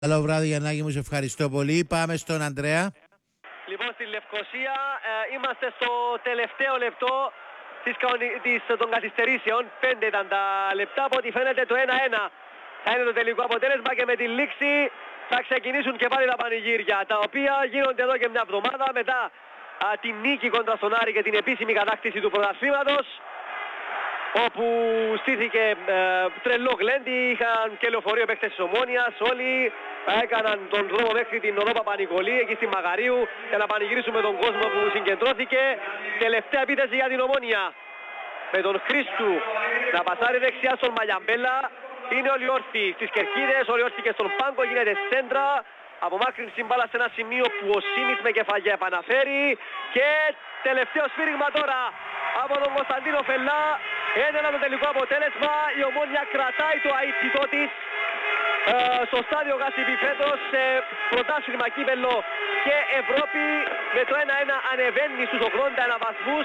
Καλό βράδυ Γιαννάκη μου, σε ευχαριστώ πολύ. Πάμε στον Ανδρέα. Λοιπόν, στη Λευκοσία είμαστε στο τελευταίο λεπτό των καθυστερήσεων. 5 ήταν τα λεπτά, από ό,τι φαίνεται το 1-1 θα είναι το τελικό αποτέλεσμα και με τη λήξη θα ξεκινήσουν και πάλι τα πανηγύρια, τα οποία γίνονται εδώ και μια εβδομάδα μετά την νίκη κοντρα στον Άρη και την επίσημη κατάκτηση του πρωταθλήματος, όπου στήθηκε τρελό γλέντι, είχαν και λεωφορείο παίκτες της Ομόνοιας, όλοι έκαναν τον δρόμο μέχρι την οδό Παπα-Νικολή, εκεί στη Μαγαρίου, για να πανηγυρίσουμε τον κόσμο που συγκεντρώθηκε. Τελευταία επίθεση για την Ομόνια, με τον Χρήστου να πασάρει δεξιά στον Μαλιαμπέλα. Είναι όλοι όρθιοι στις κερκίδες, όλοι όρθιοι και στον πάγκο, γίνεται σέντρα. Απομάκρυνση μπάλα σε ένα σημείο που ο Σίμιτς με κεφαγιά επαναφέρει. Και τελευταίο σφύριγμα τώρα από τον Κωνσταντίνο Φελά. 1-1 το τελικό αποτέλεσμα. Η Ομόνια κρατάει το αητσιτό της στο στάδιο Γασιπί φέτος, σε πρωτάθλημα, κύπελλο και Ευρώπη. Με το 1-1 ανεβαίνει στους 81 βαθμούς.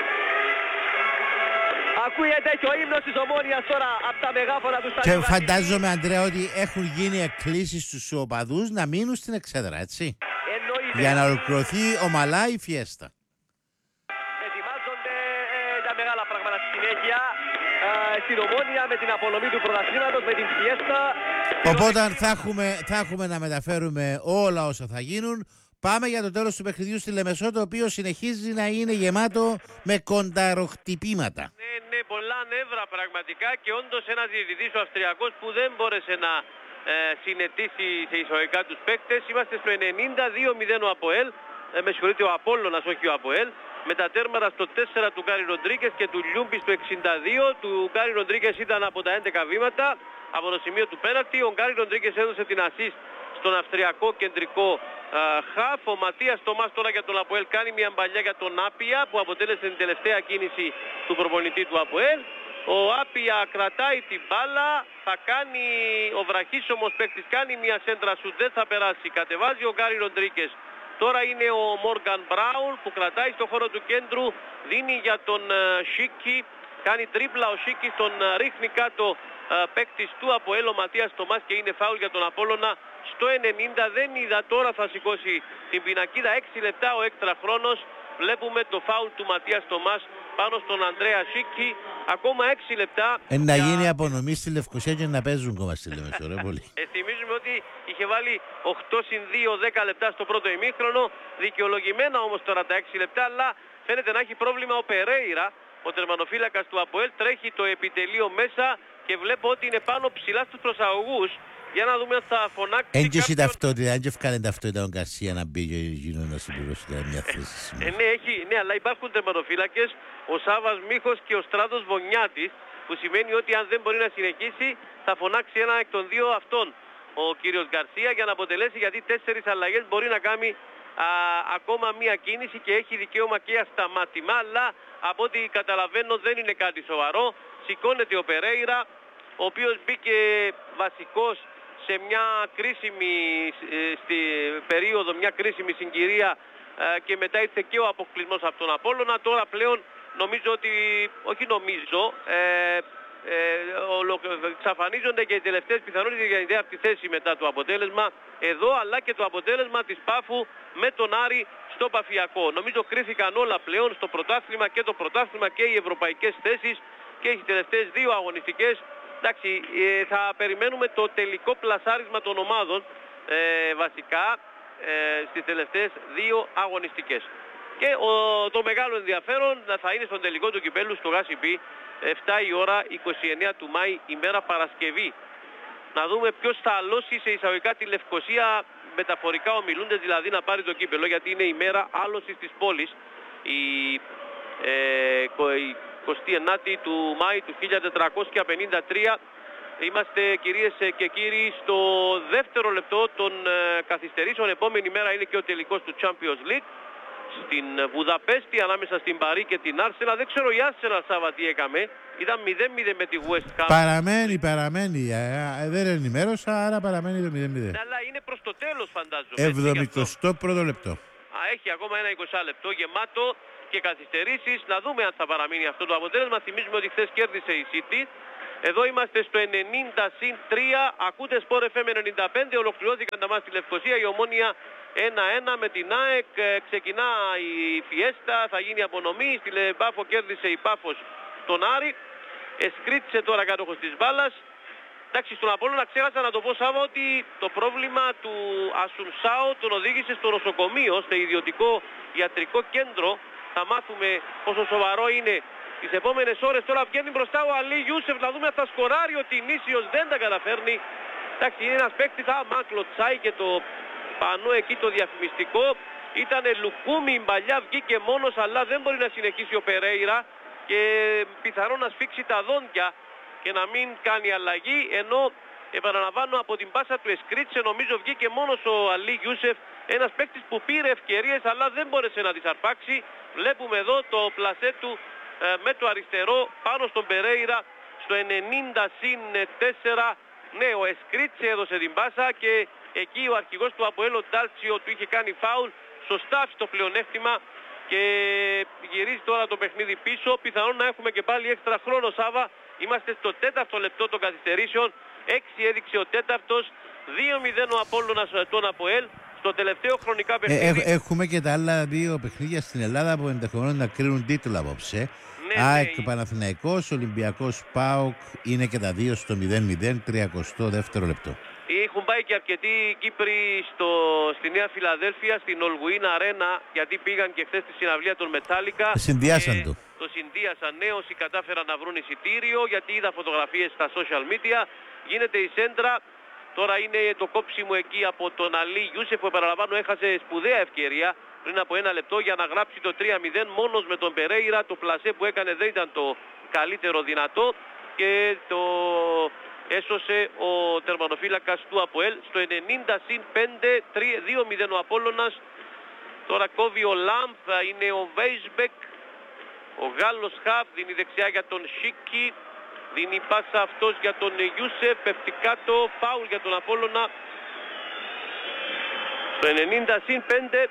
Ακούγεται και ο ύμνος της Ομόνοιας τώρα από τα μεγάφωνα του σταδίου. Και φαντάζομαι, Ανδρέα, ότι έχουν γίνει εκκλήσεις στους οπαδούς να μείνουν στην εξέδρα, έτσι. Εννοείται. Για να ολοκληρωθεί ομαλά η φιέστα. Ετοιμάζονται τα μεγάλα πράγματα στη συνέχεια στην Ομόνια, με την απονομή του πρωταθλήματος, με την φιέστα. Οπότε θα έχουμε να μεταφέρουμε όλα όσα θα γίνουν. Πάμε για το τέλος του παιχνιδιού στη Λεμεσό, το οποίο συνεχίζει να είναι γεμάτο με κονταροχτυπήματα. Ναι, πολλά νεύρα πραγματικά, και όντως ένας διαιτητής ο Αυστριακός που δεν μπόρεσε να συνετίσει σε εισαγωγικά τους παίκτες. Είμαστε στο 92-0 ο ΑΠΟΕΛ, με συγχωρείτε, ο Απόλλωνας, όχι ο ΑΠΟΕΛ, με τα τέρματα στο 4 του Γκάρι Ροντρίγκες και του Λιούμπι στο 62. Του Γκάρι Ροντρίγκες ήταν από τα 11 βήματα από το σημείο του πέναλτι. Ο Γκάρι Ροντρίγκες έδωσε την ασίστ στον αυστριακό κεντρικό χαφ. Ο Ματίας Τομάς τώρα για τον ΑΠΟΕΛ κάνει μια μπαλιά για τον Άπια, που αποτέλεσε την τελευταία κίνηση του προπονητή του ΑΠΟΕΛ. Ο Άπια κρατάει την μπάλα, θα κάνει ο βραχίσωμος παίκτης, κάνει μια σέντρα σου, δεν θα περάσει, κατεβάζει ο Γκάρι Ροντρίγκες. Τώρα είναι ο Μόργαν Μπράουν που κρατάει στο χώρο του κέντρου, δίνει για τον Σίκη, κάνει τρίπλα ο Σίκη, τον ρίχνει κάτω παίκτης του ΑΠΟΕΛ ο Ματίας Τομάς, και είναι φάουλ για τον Απόλλωνα στο 90. Δεν είδα, τώρα θα σηκώσει την πινακίδα. 6 λεπτά ο έξτρα χρόνος. Βλέπουμε το φάουλ του Ματίας Τομάς πάνω στον Ανδρέα Σίκη. Ακόμα 6 λεπτά. Να γίνει απονομή στη Λευκοσία και να παίζουν κόμμα στη Λεμεσό, ρε πολύ. Θυμίζουμε ότι είχε βάλει 8-2, 10 λεπτά στο πρώτο ημίχρονο. Δικαιολογημένα όμως τώρα τα 6 λεπτά, αλλά φαίνεται να έχει πρόβλημα ο Περέιρα, ο τερμανοφύλακας του ΑΠΟΕΛ. Τρέχει το επιτελείο μέσα και βλέπω ότι είναι πάνω ψηλά στους προσαγωγούς. Για να δούμε αν θα φωνάξει. Έντυση ταυτότητα, αν και ευκάλε ταυτότητα ο Γκαρσία να μπει και γίνω να συμπληρώσει μια θέση. Ναι, αλλά υπάρχουν τερματοφύλακες, ο Σάβας Μίχος και ο Στράτος Βονιάτης, που σημαίνει ότι αν δεν μπορεί να συνεχίσει θα φωνάξει ένα εκ των δύο αυτών ο κύριος Γκαρσία, για να αποτελέσει, γιατί 4 αλλαγές μπορεί να κάνει ακόμα μία κίνηση και έχει δικαίωμα και ασταμάτημα, αλλά από ό,τι καταλαβαίνω δεν είναι κάτι σοβαρό. Σηκώνεται ο Περέιρα, ο οποίος μπήκε βασικός σε μια κρίσιμη περίοδο, μια κρίσιμη συγκυρία, και μετά ήρθε και ο αποκλεισμός από τον Απόλλωνα. Τώρα πλέον νομίζω ότι, όχι νομίζω, εξαφανίζονται και οι τελευταίες πιθανότητες για ιδέα από τη θέση μετά το αποτέλεσμα εδώ, αλλά και το αποτέλεσμα της Πάφου με τον Άρη στο Παφιακό. Νομίζω κρίθηκαν όλα πλέον στο πρωτάθλημα, και το πρωτάθλημα και οι ευρωπαϊκές θέσεις, και οι τελευταίες 2 αγωνιστικές. Εντάξει, θα περιμένουμε το τελικό πλασάρισμα των ομάδων βασικά στις τελευταίες 2 αγωνιστικές. Και το μεγάλο ενδιαφέρον θα είναι στον τελικό του κυπέλλου στο Γασιπί, 7 η ώρα, 29 του Μάη, ημέρα Παρασκευή. Να δούμε ποιος θα αλώσει σε εισαγωγικά τη Λευκοσία, μεταφορικά ομιλούνται, δηλαδή να πάρει το κύπελλο, γιατί είναι η μέρα άλωσης της πόλης, η 29η του Μάη του 1453. Είμαστε, κυρίες και κύριοι, στο δεύτερο λεπτό των καθυστερήσεων. Επόμενη μέρα είναι και ο τελικός του Champions League στην Βουδαπέστη, ανάμεσα στην Παρί και την Arsenal. Δεν ξέρω η Arsenal, Σάβα, τι έκαμε. Ήταν 0-0 με τη West Ham. Παραμένει. Δεν ενημέρωσα, άρα παραμένει το 0-0. Αλλά είναι προς το τέλος, φαντάζομαι. 71ο λεπτό. Έχει ακόμα ένα 20 λεπτό γεμάτο και καθυστερήσεις. Να δούμε αν θα παραμείνει αυτό το αποτέλεσμα. Θυμίζουμε ότι χθες κέρδισε η City Εδώ είμαστε στο 90-3, ακούτε Sport FM 95, ολοκληρώθηκαν τα μάτς στη Λευκοσία, η Ομόνοια 1-1 με την ΑΕΚ, ξεκινά η φιέστα, θα γίνει απονομή, στη Πάφο κέρδισε η Πάφος τον Άρη, Εσκρίτησε τώρα κάτοχος της μπάλας. Εντάξει, στον Απόλλωνα ξέχασα να το πω, Σάβα, ότι το πρόβλημα του Ασουνσάου τον οδήγησε στο νοσοκομείο, στο ιδιωτικό ιατρικό κέντρο. Θα μάθουμε πόσο σοβαρό είναι τις επόμενες ώρες. Τώρα βγαίνει μπροστά ο Αλή Ιούσεφ, να δούμε αν θα σκοράρει. Ο Τινήσιος δεν τα καταφέρνει. Εντάξει, είναι ένας παίκτης, άμα κλωτσάει και το πανό εκεί το διαφημιστικό. Ήτανε Λουκούμι, η παλιά βγήκε μόνος, αλλά δεν μπορεί να συνεχίσει ο Περέιρα και πιθανόν να σφίξει τα δόντια και να μην κάνει αλλαγή, ενώ επαναλαμβάνω από την πάσα του Εσκρίτσε νομίζω βγήκε μόνος ο Αλή Ιούσεφ, ένας παίκτης που πήρε ευκαιρίες αλλά δεν μπόρεσε να τις αρπάξει. Βλέπουμε εδώ το πλασέ του με το αριστερό πάνω στον Περέιρα στο 90-4. Ναι, ο Εσκρίτσε έδωσε την πάσα και εκεί ο αρχηγός του Αποέλ, ο Ντάλτσιο, του είχε κάνει φάουλ, σωστά στο πλεονέκτημα και γυρίζει τώρα το παιχνίδι πίσω. Πιθανόν να έχουμε και πάλι έξτρα χρόνο, Σάβα. Είμαστε στο 4ο λεπτό των καθυστερήσεων. 6 έδειξε ο τέταρτος. 2-0 ο Απόλλωνας τον Αποέλ. Στο τελευταίο χρονικά παιχνίδι. Έχουμε και τα άλλα δύο παιχνίδια στην Ελλάδα που ενδεχομένως να κρίνουν τίτλο απόψε. Ναι, ΑΕΚ Παναθηναϊκός, Ολυμπιακός ΠΑΟΚ είναι και τα δύο στο 0-0, 32ο λεπτό. Έχουν πάει και αρκετοί Κύπροι στη Νέα Φιλαδέλφια, στην Olguin Arena, γιατί πήγαν και χθες στη συναυλία των Μετάλλικα. Συνδυάσαν το. Το συνδύασαν, ναι, όσοι κατάφεραν να βρουν εισιτήριο, γιατί είδα φωτογραφίες στα social media. Γίνεται η σέντρα. Τώρα είναι το κόψιμο εκεί από τον Αλή Ιούσεφ, που επαναλαμβάνω έχασε σπουδαία ευκαιρία πριν από ένα λεπτό για να γράψει το 3-0 μόνος με τον Περέιρα. Το πλασέ που έκανε δεν ήταν το καλύτερο δυνατό και το έσωσε ο τερματοφύλακας του Αποέλ στο 90-5, 2-0 ο Απόλλωνας. Τώρα κόβει ο Λάμπ, θα είναι ο Βέισμπεκ. Ο Γάλλος Χαβ δίνει δεξιά για τον Σίκη. Δίνει πάσα αυτός για τον Ιούσεφ. Πέφτει κάτω. Φάουλ για τον Απόλλωνα. Στο 90-5.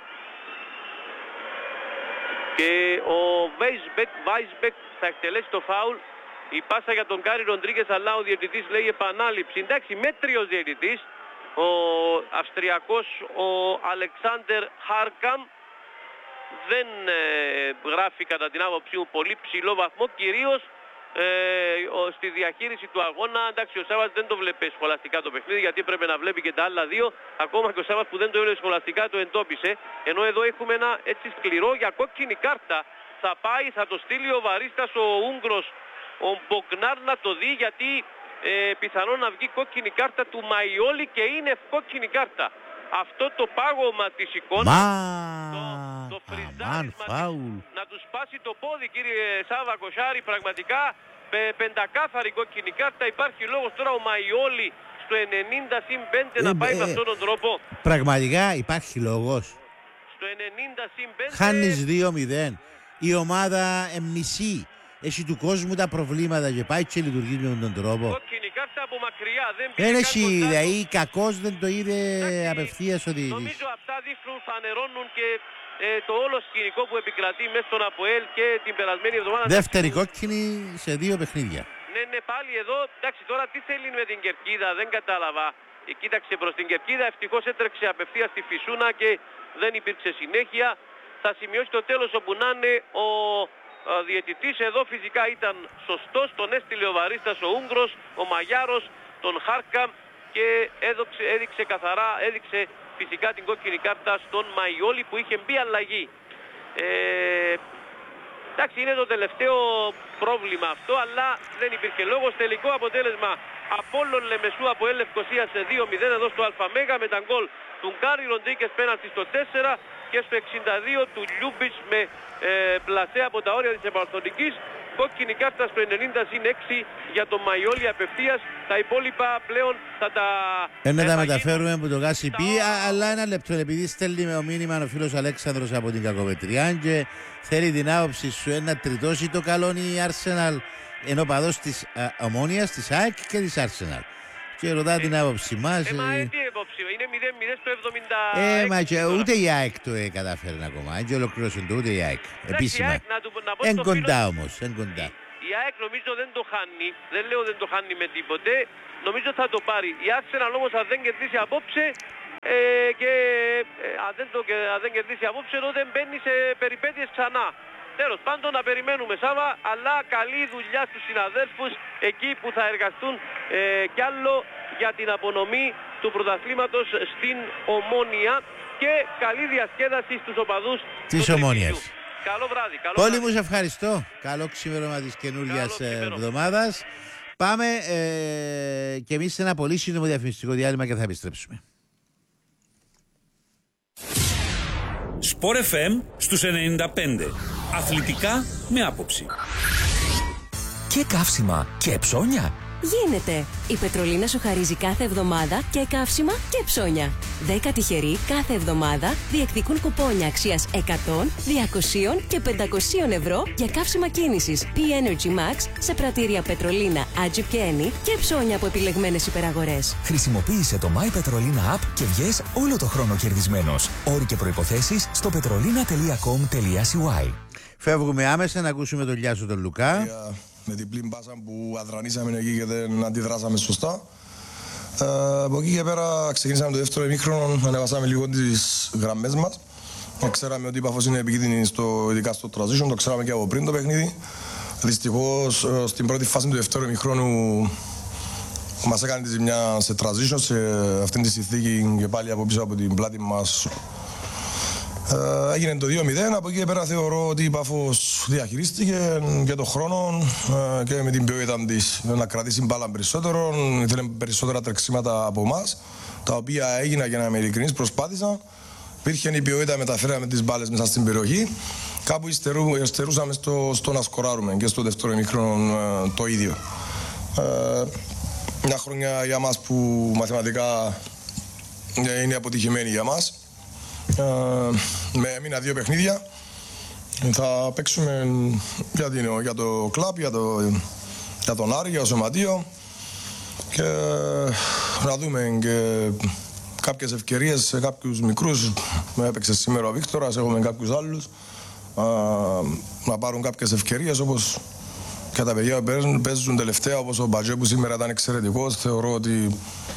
Και ο Βέισμπεκ θα εκτελέσει το φάουλ. Η πάσα για τον Κάρι Ροντρίγκες, αλλά ο διαιτητής λέει επανάληψη. Εντάξει, μέτριος διαιτητής. Ο Αυστριακός, ο Αλεξάντερ Χάρκαμ, δεν γράφει κατά την άποψή μου πολύ ψηλό βαθμό, κυρίως στη διαχείριση του αγώνα. Εντάξει, ο Σάββας δεν το βλέπει σχολαστικά το παιχνίδι, γιατί πρέπει να βλέπει και τα άλλα δύο. Ακόμα και ο Σάββας που δεν το έβλεπε σχολαστικά το εντόπισε. Ενώ εδώ έχουμε ένα έτσι σκληρό για κόκκινη κάρτα. Θα πάει, θα το στείλει ο βαρίστας ο Ούγγρος, ο Μποκνάρ, να το δει, γιατί πιθανόν να βγει κόκκινη κάρτα του Μαϊόλη και είναι κόκκινη κάρτα. Αυτό το πάγωμα της εικόνας, το φριζάρισμα, να του σπάσει το πόδι, κύριε Σάβα Κοσάρη, πραγματικά πεντακάθαρη κόκκινη κάρτα. Υπάρχει λόγος τώρα ο Μαϊόλη στο 90-5 να πάει με αυτόν τον τρόπο. Πραγματικά υπάρχει λόγος. Στο 90-5 χάνεις 2-0. Η ομάδα μισή. Έχει του κόσμου τα προβλήματα και πάει και λειτουργεί με τον τρόπο. Κόκκινη κάρτα από μακριά. Δεν έχει, δηλαδή κακός δεν το είδε απευθείας ο διαιτητής. Νομίζω αυτά δείχνουν, φανερώνουν και το όλο σκηνικό που επικρατεί μέσα στον Αποέλ και την περασμένη εβδομάδα. Δεύτερη κόκκινη σε 2 παιχνίδια. Ναι, πάλι εδώ. Εντάξει, τώρα τι θέλει με την Κερκίδα, δεν κατάλαβα. Κοίταξε προς την Κερκίδα, ευτυχώς έτρεξε απευθείας στη Φυσούνα και δεν υπήρξε συνέχεια. Θα σημειώσει το τέλος όπου να είναι ο διαιτητής. Εδώ φυσικά ήταν σωστός, τον έστειλε ο βαρίστας ο Ούγγρος, ο Μαγιάρος, τον Χάρκαμ και έδειξε καθαρά, έδειξε φυσικά την κόκκινη κάρτα στον Μαϊόλη που είχε μπει αλλαγή. Εντάξει, είναι το τελευταίο πρόβλημα αυτό, αλλά δεν υπήρχε λόγος. Τελικό αποτέλεσμα Απόλλων Λεμεσού από Λευκοσία σε 2-0 εδώ στο ΑΜΕΓΑ, με τα γκολ του Γκάρι Ροντρίκες πέναλτι στο 4 και στο 62 του Λιούμπιτς με πλασέ από τα όρια της επανορθωτικής. Κόκκινη κάρτα στο 90-6 για τον Μαϊόλη απευθείας. Τα υπόλοιπα πλέον θα τα τα μεταφέρουμε από το Γάσι Πι, αλλά ένα λεπτό, επειδή στέλνει με ο μήνυμα ο φίλος Αλέξανδρος από την Κακοβετριά και θέλει την άποψη σου, ένα τριτώσει το καλώνει η Arsenal, ενώ παδός της Ομόνοιας, της ΑΕΚ και της Arsenal. Και ρωτά την άποψη μας. Τι άποψη, είναι 0-0 στο 76. Μα και ούτε η ΑΕΚ το κατάφερε ακόμα. Δεν ολοκλήρωσε το ούτε η ΑΕΚ. Επίσημα. Εν κοντά όμως, εν κοντά. Η Η ΑΕΚ νομίζω δεν το χάνει, δεν λέω δεν το χάνει με τίποτε, νομίζω θα το πάρει. Η Arsenal όμως αν δεν κερδίσει απόψε αν δεν κερδίσει απόψε τότε μπαίνει σε περιπέτειες ξανά. Τέλος πάντων να περιμένουμε Σάβα, αλλά καλή δουλειά στους συναδέλφους εκεί που θα εργαστούν κι άλλο για την απονομή του πρωταθλήματος στην Ομόνοια και καλή διασκέδαση στους οπαδούς της Ομόνοιας. Καλό βράδυ. Πολύ μου σε ευχαριστώ. Καλό ξημέρωμα της καινούργιας εβδομάδας. Πάμε και εμείς σε ένα πολύ σύντομο διαφημιστικό διάλειμμα και θα επιστρέψουμε. Sport FM στους 95. Αθλητικά με άποψη. Και καύσιμα και ψώνια. Γίνεται! Η Πετρολίνα σου χαρίζει κάθε εβδομάδα και καύσιμα και ψώνια. 10 τυχεροί κάθε εβδομάδα διεκδικούν κουπόνια αξίας 100, 200 και 500 ευρώ για καύσιμα κίνησης P-Energy Max σε πρατήρια Πετρολίνα, Agip και Eni και ψώνια από επιλεγμένες υπεραγορές. Χρησιμοποίησε το My Petrolina App και βγες όλο το χρόνο κερδισμένος. Όροι και προϋποθέσεις στο petrolina.com.cy. Φεύγουμε άμεσα να ακούσουμε τον Λιάσο τον Λουκά. Με την πλήν πάσα που αδρανήσαμε εκεί και δεν αντιδράσαμε σωστά. Από εκεί και πέρα ξεκινήσαμε το δεύτερο ημίχρονο, ανεβάσαμε λίγο τις γραμμές μας. Ξέραμε ότι η Πάφος είναι επικίνδυνη ειδικά στο transition, το ξέραμε και από πριν το παιχνίδι. Δυστυχώς στην πρώτη φάση του δεύτερου ημίχρονου μας έκανε τη ζημιά σε transition, σε αυτήν τη συνθήκη και πάλι από πίσω από την πλάτη μας. Έγινε το 2-0, από εκεί και πέρα θεωρώ ότι η Πάφος διαχειρίστηκε και τον χρόνο και με την ποιότητα της να κρατήσει μπάλα περισσότερο, ήθελε περισσότερα τρεξίματα από εμάς, τα οποία έγιναν, για να είμαι ειλικρινής, προσπάθησα. Υπήρχε η ποιότητα, μεταφέραμε τις μπάλες μέσα στην περιοχή. Κάπου υστερούσαμε στο να σκοράρουμε και στο δεύτερο ημίχρονο το ίδιο. Μια χρονιά για μας που μαθηματικά είναι αποτυχημένη για μας. Με έμεινα 2 παιχνίδια. Θα παίξουμε για το κλαμπ, για τον Άρη, για το σωματείο και να δούμε και κάποιες ευκαιρίες σε κάποιους μικρούς. Με έπαιξε σήμερα ο Βίκτορας, έχουμε κάποιους άλλους να πάρουν κάποιες ευκαιρίες, όπως και τα παιδιά που παίζουν τελευταία, όπως ο Μπατζέ που σήμερα ήταν εξαιρετικός. Θεωρώ ότι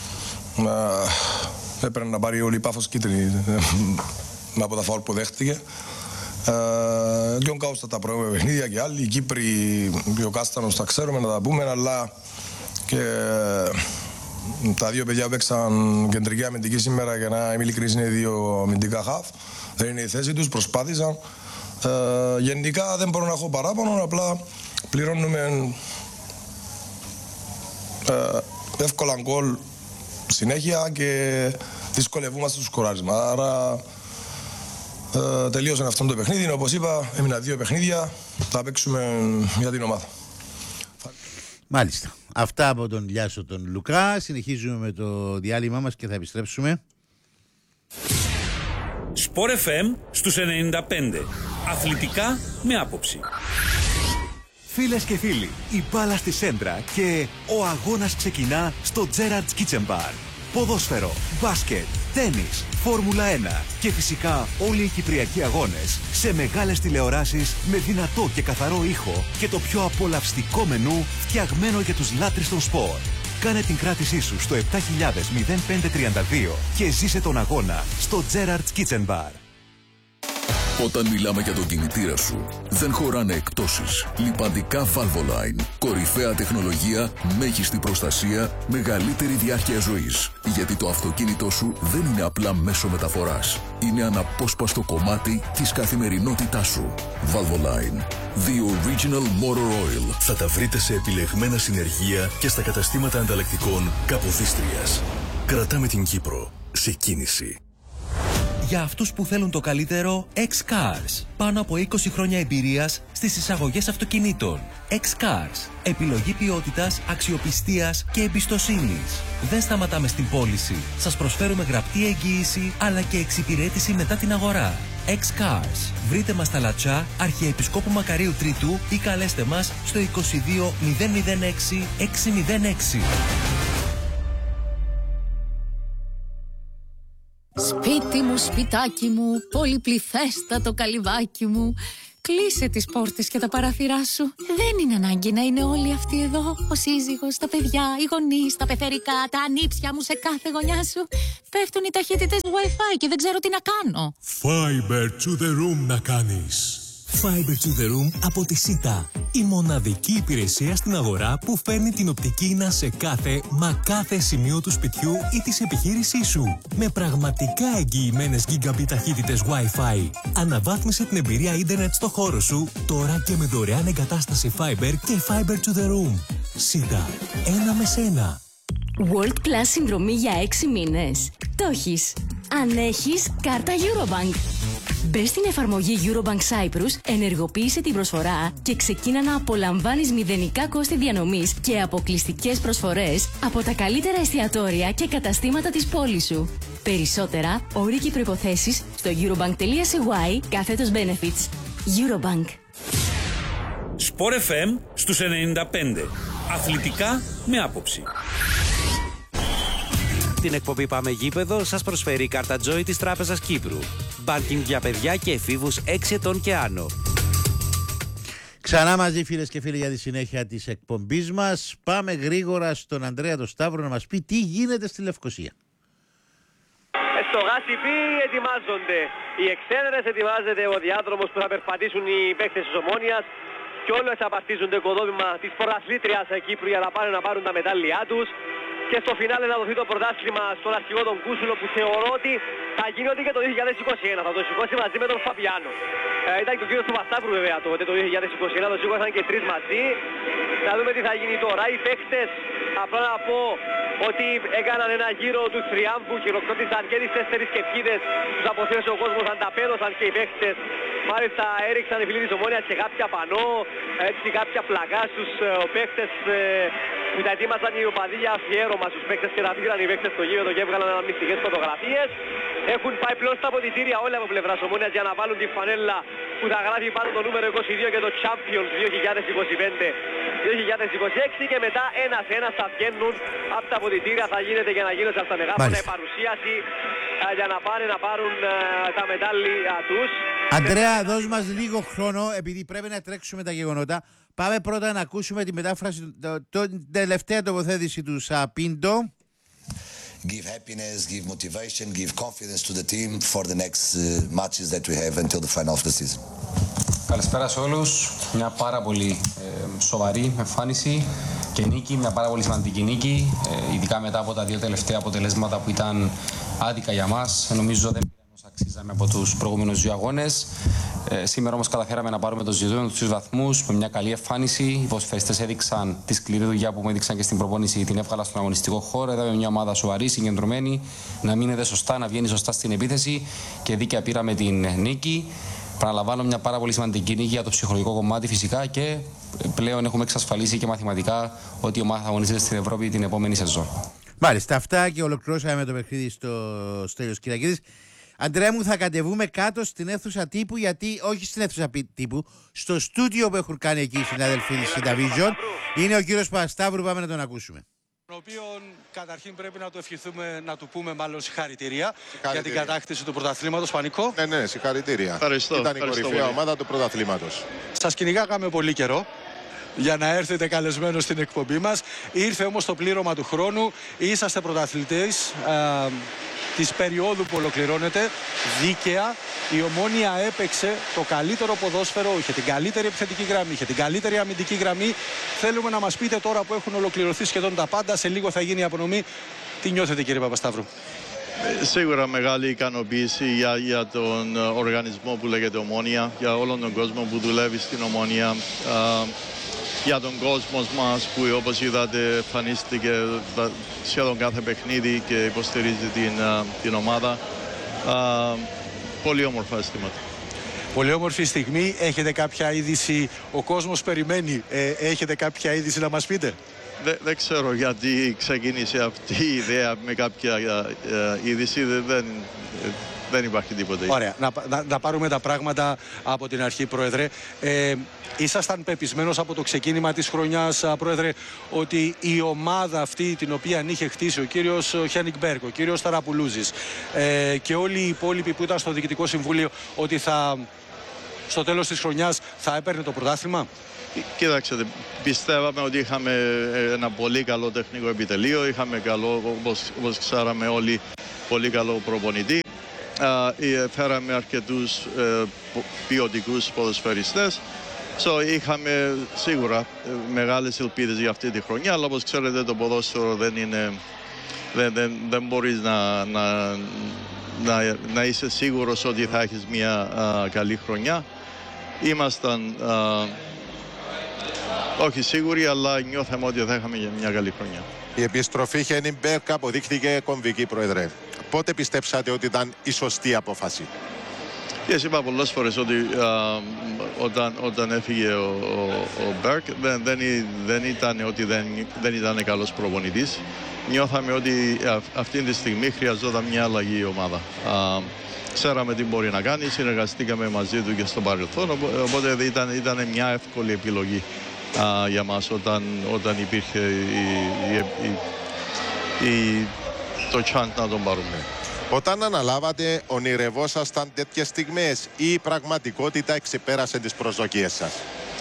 έπρεπε να πάρει όλη η Πάφος κίτρινη από τα φάουλ που δέχτηκε. Και ο Κάους τα προηγούμενα παιχνίδια και άλλοι, οι Κύπροι και ο Κάστανος τα ξέρουμε να τα πούμε, αλλά και τα δύο παιδιά που παίξαν κεντρική αμυντική σήμερα, για να είμαι ειλικρινής, είναι 2 αμυντικά χαφ. Δεν είναι η θέση τους, προσπάθησαν. Γενικά δεν μπορώ να έχω παράπονο, απλά πληρώνουμε εύκολα γκολ συνέχεια και δυσκολευούμαστε στο σκοράρισμα. Άρα τελείωσε αυτό το παιχνίδι. Όπως είπα, έμεινα 2 παιχνίδια. Θα παίξουμε για την ομάδα. Μάλιστα. Αυτά από τον Λιάσο τον Λουκά. Συνεχίζουμε με το διάλειμμα μας και θα επιστρέψουμε. Sport FM στους 95. Αθλητικά με άποψη. Φίλες και φίλοι, η μπάλα στη σέντρα και ο αγώνας ξεκινά στο Gerrard's Kitchen Bar. Ποδόσφαιρο, μπάσκετ, τένις, Φόρμουλα 1 και φυσικά όλοι οι κυπριακοί αγώνες σε μεγάλες τηλεοράσεις με δυνατό και καθαρό ήχο και το πιο απολαυστικό μενού φτιαγμένο για τους λάτρεις των σπορ. Κάνε την κράτησή σου στο 7000-0532 και ζήσε τον αγώνα στο Gerrard's Kitchen Bar. Όταν μιλάμε για τον κινητήρα σου, δεν χωράνε εκτόσεις. Λιπαντικά Valvoline. Κορυφαία τεχνολογία, μέγιστη προστασία, μεγαλύτερη διάρκεια ζωής. Γιατί το αυτοκίνητό σου δεν είναι απλά μέσο μεταφοράς. Είναι αναπόσπαστο κομμάτι της καθημερινότητάς σου. Valvoline. The Original Motor Oil. Θα τα βρείτε σε επιλεγμένα συνεργεία και στα καταστήματα ανταλλακτικών Καποδίστριας. Κρατάμε την Κύπρο σε κίνηση. Για αυτούς που θέλουν το καλύτερο, X-Cars. Πάνω από 20 χρόνια εμπειρίας στις εισαγωγές αυτοκινήτων. X-Cars. Επιλογή ποιότητας, αξιοπιστίας και εμπιστοσύνης. Δεν σταματάμε στην πώληση. Σας προσφέρουμε γραπτή εγγύηση αλλά και εξυπηρέτηση μετά την αγορά. X-Cars. Βρείτε μας στα Λατσά, Αρχιεπισκόπου Μακαρίου Τρίτου ή καλέστε μας στο 22 006 606. Σπίτι μου, σπιτάκι μου, πολυπληθέστατο καλυβάκι μου. Κλείσε τις πόρτες και τα παράθυρά σου. Δεν είναι ανάγκη να είναι όλοι αυτοί εδώ. Ο σύζυγος, τα παιδιά, οι γονείς, τα πεθερικά, τα ανήψια μου σε κάθε γωνιά σου. Πέφτουν οι ταχύτητες Wi-Fi και δεν ξέρω τι να κάνω. Fiber to the room να κάνεις. Fiber to the room από τη ΣΥΤΑ. Η μοναδική υπηρεσία στην αγορά που φέρνει την οπτική ίνα σε κάθε σημείο του σπιτιού ή της επιχείρησής σου. Με πραγματικά εγγυημένες gigabit ταχύτητες Wi-Fi. Αναβάθμισε την εμπειρία ίντερνετ στο χώρο σου τώρα και με δωρεάν εγκατάσταση Fiber και Fiber to the room. ΣΥΤΑ. Ένα με σένα. World Class συνδρομή για 6 μήνες. Το έχεις. Αν έχεις κάρτα Eurobank. Μπες στην εφαρμογή Eurobank Cyprus, ενεργοποίησε την προσφορά και ξεκίνα να απολαμβάνεις μηδενικά κόστη διανομής και αποκλειστικές προσφορές από τα καλύτερα εστιατόρια και καταστήματα της πόλης σου. Περισσότερα, όροι και προϋποθέσεις στο eurobank.cy/benefits. Eurobank. Sport FM στους 95. Αθλητικά με άποψη. Την εκπομπή Πάμε Γήπεδο σας προσφέρει η κάρτα Joy της Τράπεζας Κύπρου. Μπάνκινγκ για παιδιά και εφήβους 6 ετών και άνω. Ξανά μαζί φίλες και φίλοι για τη συνέχεια της εκπομπής μας. Πάμε γρήγορα στον Ανδρέα τον Σταύρο να μας πει τι γίνεται στη Λευκοσία. Στο Γάσιπι ετοιμάζονται οι εξέδρες, ετοιμάζεται ο διάδρομος που θα περπατήσουν οι παίκτες της Ομόνοιας και όλες απαρτίζουν το οικοδόμημα της πρωταθλήτριας Κύπρου για να πάνε να πάρουν τα μετάλλια τους. Και στο φινάλε να δοθεί το πρωτάθλημα στον αρχηγό τον Κούσουλο που θεωρώ ότι θα γίνει ότι και το 2021. Θα το σηκώσει μαζί με τον Φαπιάνο. Ήταν και ο κύριος του Πασταύρου βέβαια τότε το 2021, το σήκωσαν και 3 μαζί. Θα δούμε τι θα γίνει τώρα. Οι παίκτες, απλά να πω ότι έκαναν ένα γύρο του θριάμβου και ολοκληρώθησαν και τις 4 κεφκίδες. Τους αποθέωσε ο κόσμος, ανταπέδωσαν και οι παίκτες. Μάλιστα έριξαν οι φίλοι της Ομόνοιας και κάποια πανό, έτσι κάποια πλακά στους παίκτες που τα ετοίμασαν οι οπαδοί για αφιέρωμα στους παίκτες και τα πήραν οι παίκτες στο γήπεδο και έβγαλαν μυστικές φωτογραφίες. Έχουν πάει πλέον στα αποδυτήρια όλα από πλευράς Ομόνοιας για να βάλουν τη φανέλα που θα γράφει πάνω το νούμερο 22 και το Champions 2025-2026 και μετά ένας-ένας θα βγαίνουν από τα αποδυτήρια, θα γίνεται για να γίνονται στα μεγάφωνα η παρουσίαση για να πάνε να πάρουν τα μετάλλια τους. Αντρέα, δώσ' μας λίγο χρόνο επειδή πρέπει να τρέξουμε τα γεγονότα. Πάμε πρώτα να ακούσουμε τη μετάφραση, την τελευταία τοποθέτηση του Σαπίντο. Give happiness, give motivation, give confidence to the team for the next matches that we have until the final of the season. Καλησπέρα σε όλους. Μια πάρα πολύ σοβαρή εμφάνιση και νίκη, μια πάρα πολύ σημαντική νίκη, ειδικά μετά από τα 2 τελευταία αποτελέσματα που ήταν άδικα για μας. Νομίζω δεν πήραμε όσα αξίζαμε από τους προηγούμενους 2 αγώνες. Σήμερα όμως καταφέραμε να πάρουμε το ζητούμενο τους 3 βαθμούς με μια καλή εμφάνιση. Οι ποδοσφαιριστές έδειξαν τη σκληρή δουλειά που μου έδειξαν και στην προπόνηση, την έβγαλα στον αγωνιστικό χώρο. Είδαμε μια ομάδα σοβαρή, συγκεντρωμένη, να μείνεται σωστά, να βγαίνει σωστά στην επίθεση και δίκαια πήραμε την νίκη. Παραλαμβάνω μια πάρα πολύ σημαντική νίκη για το ψυχολογικό κομμάτι φυσικά και πλέον έχουμε εξασφαλίσει και μαθηματικά ότι η ομάδα θα αγωνίζεται στην Ευρώπη την επόμενη σεζόν. Μάλιστα, αυτά και ολοκληρώσαμε το παιχνίδι στο Στέλιος Κυριακίδης. Αντρέα μου, θα κατεβούμε κάτω στην αίθουσα τύπου, γιατί όχι στην αίθουσα τύπου, στο στούντιο που έχουν κάνει εκεί οι συνάδελφοι της Cinevision. Είναι ο κύριος Πασταύρου, πάμε να τον ακούσουμε. Τον οποίον καταρχήν πρέπει να του ευχηθούμε, να του πούμε μάλλον συγχαρητήρια για την κατάκτηση του πρωταθλήματος. Πανικό. Ναι, συγχαρητήρια. Ήταν η κορυφαία ομάδα του πρωταθλήματος. Σας κυνηγάγαμε πολύ καιρό για να έρθετε καλεσμένος στην εκπομπή μας. Ήρθε όμως το πλήρωμα του χρόνου. Είσαστε πρωταθλητές της περίοδου που ολοκληρώνεται δίκαια. Η Ομόνοια έπαιξε το καλύτερο ποδόσφαιρο, είχε την καλύτερη επιθετική γραμμή, είχε την καλύτερη αμυντική γραμμή. Θέλουμε να μας πείτε τώρα που έχουν ολοκληρωθεί σχεδόν τα πάντα, σε λίγο θα γίνει η απονομή. Τι νιώθετε κύριε Παπασταύρου? Σίγουρα μεγάλη ικανοποίηση για τον οργανισμό που λέγεται Ομόνοια, για όλον τον κόσμο που δουλεύει στην Ομόνοια, για τον κόσμο μας που όπως είδατε εμφανίστηκε σχεδόν κάθε παιχνίδι και υποστηρίζει την ομάδα. Πολύ όμορφα αισθήματα. Πολύ όμορφη στιγμή. Έχετε κάποια είδηση, ο κόσμος περιμένει, έχετε κάποια είδηση να μας πείτε? Δεν ξέρω γιατί ξεκίνησε αυτή η ιδέα με κάποια είδηση, δεν υπάρχει τίποτα. Ωραία. Να πάρουμε τα πράγματα από την αρχή, Πρόεδρε. Ήσασταν πεπισμένος από το ξεκίνημα της χρονιάς, Πρόεδρε, ότι η ομάδα αυτή την οποία είχε χτίσει ο κύριος Χένικμπεργκ, ο κύριος Ταραπουλούζης και όλοι οι υπόλοιποι που ήταν στο Διοικητικό Συμβούλιο, ότι θα στο τέλος της χρονιάς θα έπαιρνε το πρωτάθλημα? Κοίταξτε, πιστεύαμε ότι είχαμε ένα πολύ καλό τεχνικό επιτελείο, είχαμε καλό, όπως ξέραμε όλοι, πολύ καλό προπονητή. Φέραμε αρκετούς ποιοτικούς ποδοσφαιριστές. Είχαμε σίγουρα μεγάλες ελπίδες για αυτή τη χρονιά, αλλά όπως ξέρετε το ποδόσφαιρο δεν μπορείς να είσαι σίγουρος ότι θα έχεις μια καλή χρονιά. Ήμασταν όχι σίγουροι, αλλά νιώθαμε ότι θα είχαμε μια καλή χρονιά. Η επιστροφή Χένιμπεργκ αποδείχθηκε κομβική, Πρόεδρε. Πότε πιστέψατε ότι ήταν η σωστή απόφαση? Είπα πολλές φορές ότι όταν έφυγε ο Μπέρκ δεν ήταν ότι δεν ήταν καλός προπονητής. Νιώθαμε ότι αυτή τη στιγμή χρειαζόταν μια αλλαγή η ομάδα. Ξέραμε τι μπορεί να κάνει, συνεργαστήκαμε μαζί του και στο παρελθόν, οπότε ήταν μια εύκολη επιλογή για μας όταν υπήρχε το chance να τον πάρουμε. Όταν αναλάβατε, ονειρευόσασταν τέτοιες στιγμές ή η πραγματικότητα εξεπέρασε τις προσδοκίες σας?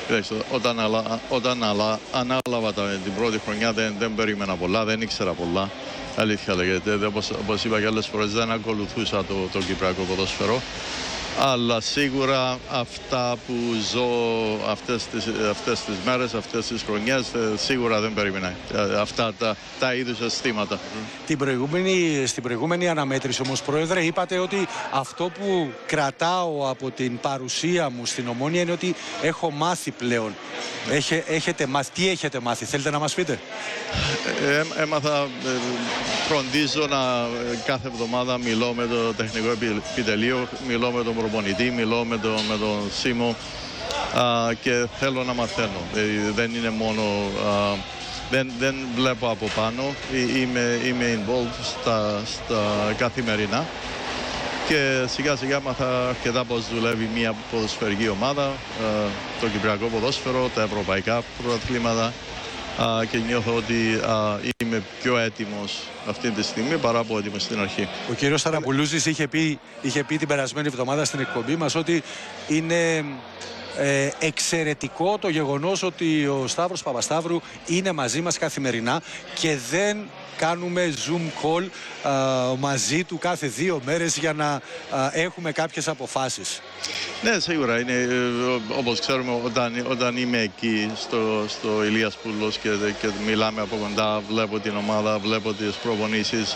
Όταν ανάλαβα την πρώτη χρονιά δεν περίμενα πολλά, δεν ήξερα πολλά. Αλήθεια λέγεται, όπως είπα και άλλες φορές δεν ακολουθούσα το κυπριακό ποδόσφαιρο. Αλλά σίγουρα αυτά που ζω αυτές τις μέρες, αυτές τις χρονιές, σίγουρα δεν περίμενα αυτά τα είδους αισθήματα. Στην προηγούμενη αναμέτρηση όμως, Πρόεδρε, είπατε ότι αυτό που κρατάω από την παρουσία μου στην Ομόνοια είναι ότι έχω μάθει πλέον. Έχετε μάθει. Τι έχετε μάθει, θέλετε να μας πείτε? Έμαθα, φροντίζω κάθε εβδομάδα μιλώ με το τεχνικό επιτελείο, μιλώ με τον προπονητή, μιλώ με τον Σίμω και θέλω να μαθαίνω. Δεν είναι μόνο, δεν βλέπω από πάνω, είμαι involved στα καθημερινά και σιγά σιγά μάθα αρκετά πώς δουλεύει μια ποδοσφαιρική ομάδα, το κυπριακό ποδόσφαιρο, τα ευρωπαϊκά πρωταθλήματα και νιώθω ότι είμαι πιο έτοιμος αυτή τη στιγμή παρά από έτοιμος στην αρχή. Ο κύριος Ταραμπουλούζης είχε πει την περασμένη εβδομάδα στην εκπομπή μας ότι είναι εξαιρετικό το γεγονός ότι ο Σταύρος Παπασταύρου είναι μαζί μας καθημερινά και δεν κάνουμε Zoom call μαζί του κάθε 2 μέρες για να έχουμε κάποιες αποφάσεις. Ναι, σίγουρα είναι, όπως ξέρουμε, όταν είμαι εκεί στο Ηλίας Πούλος και μιλάμε από κοντά, βλέπω την ομάδα, βλέπω τις προπονήσεις,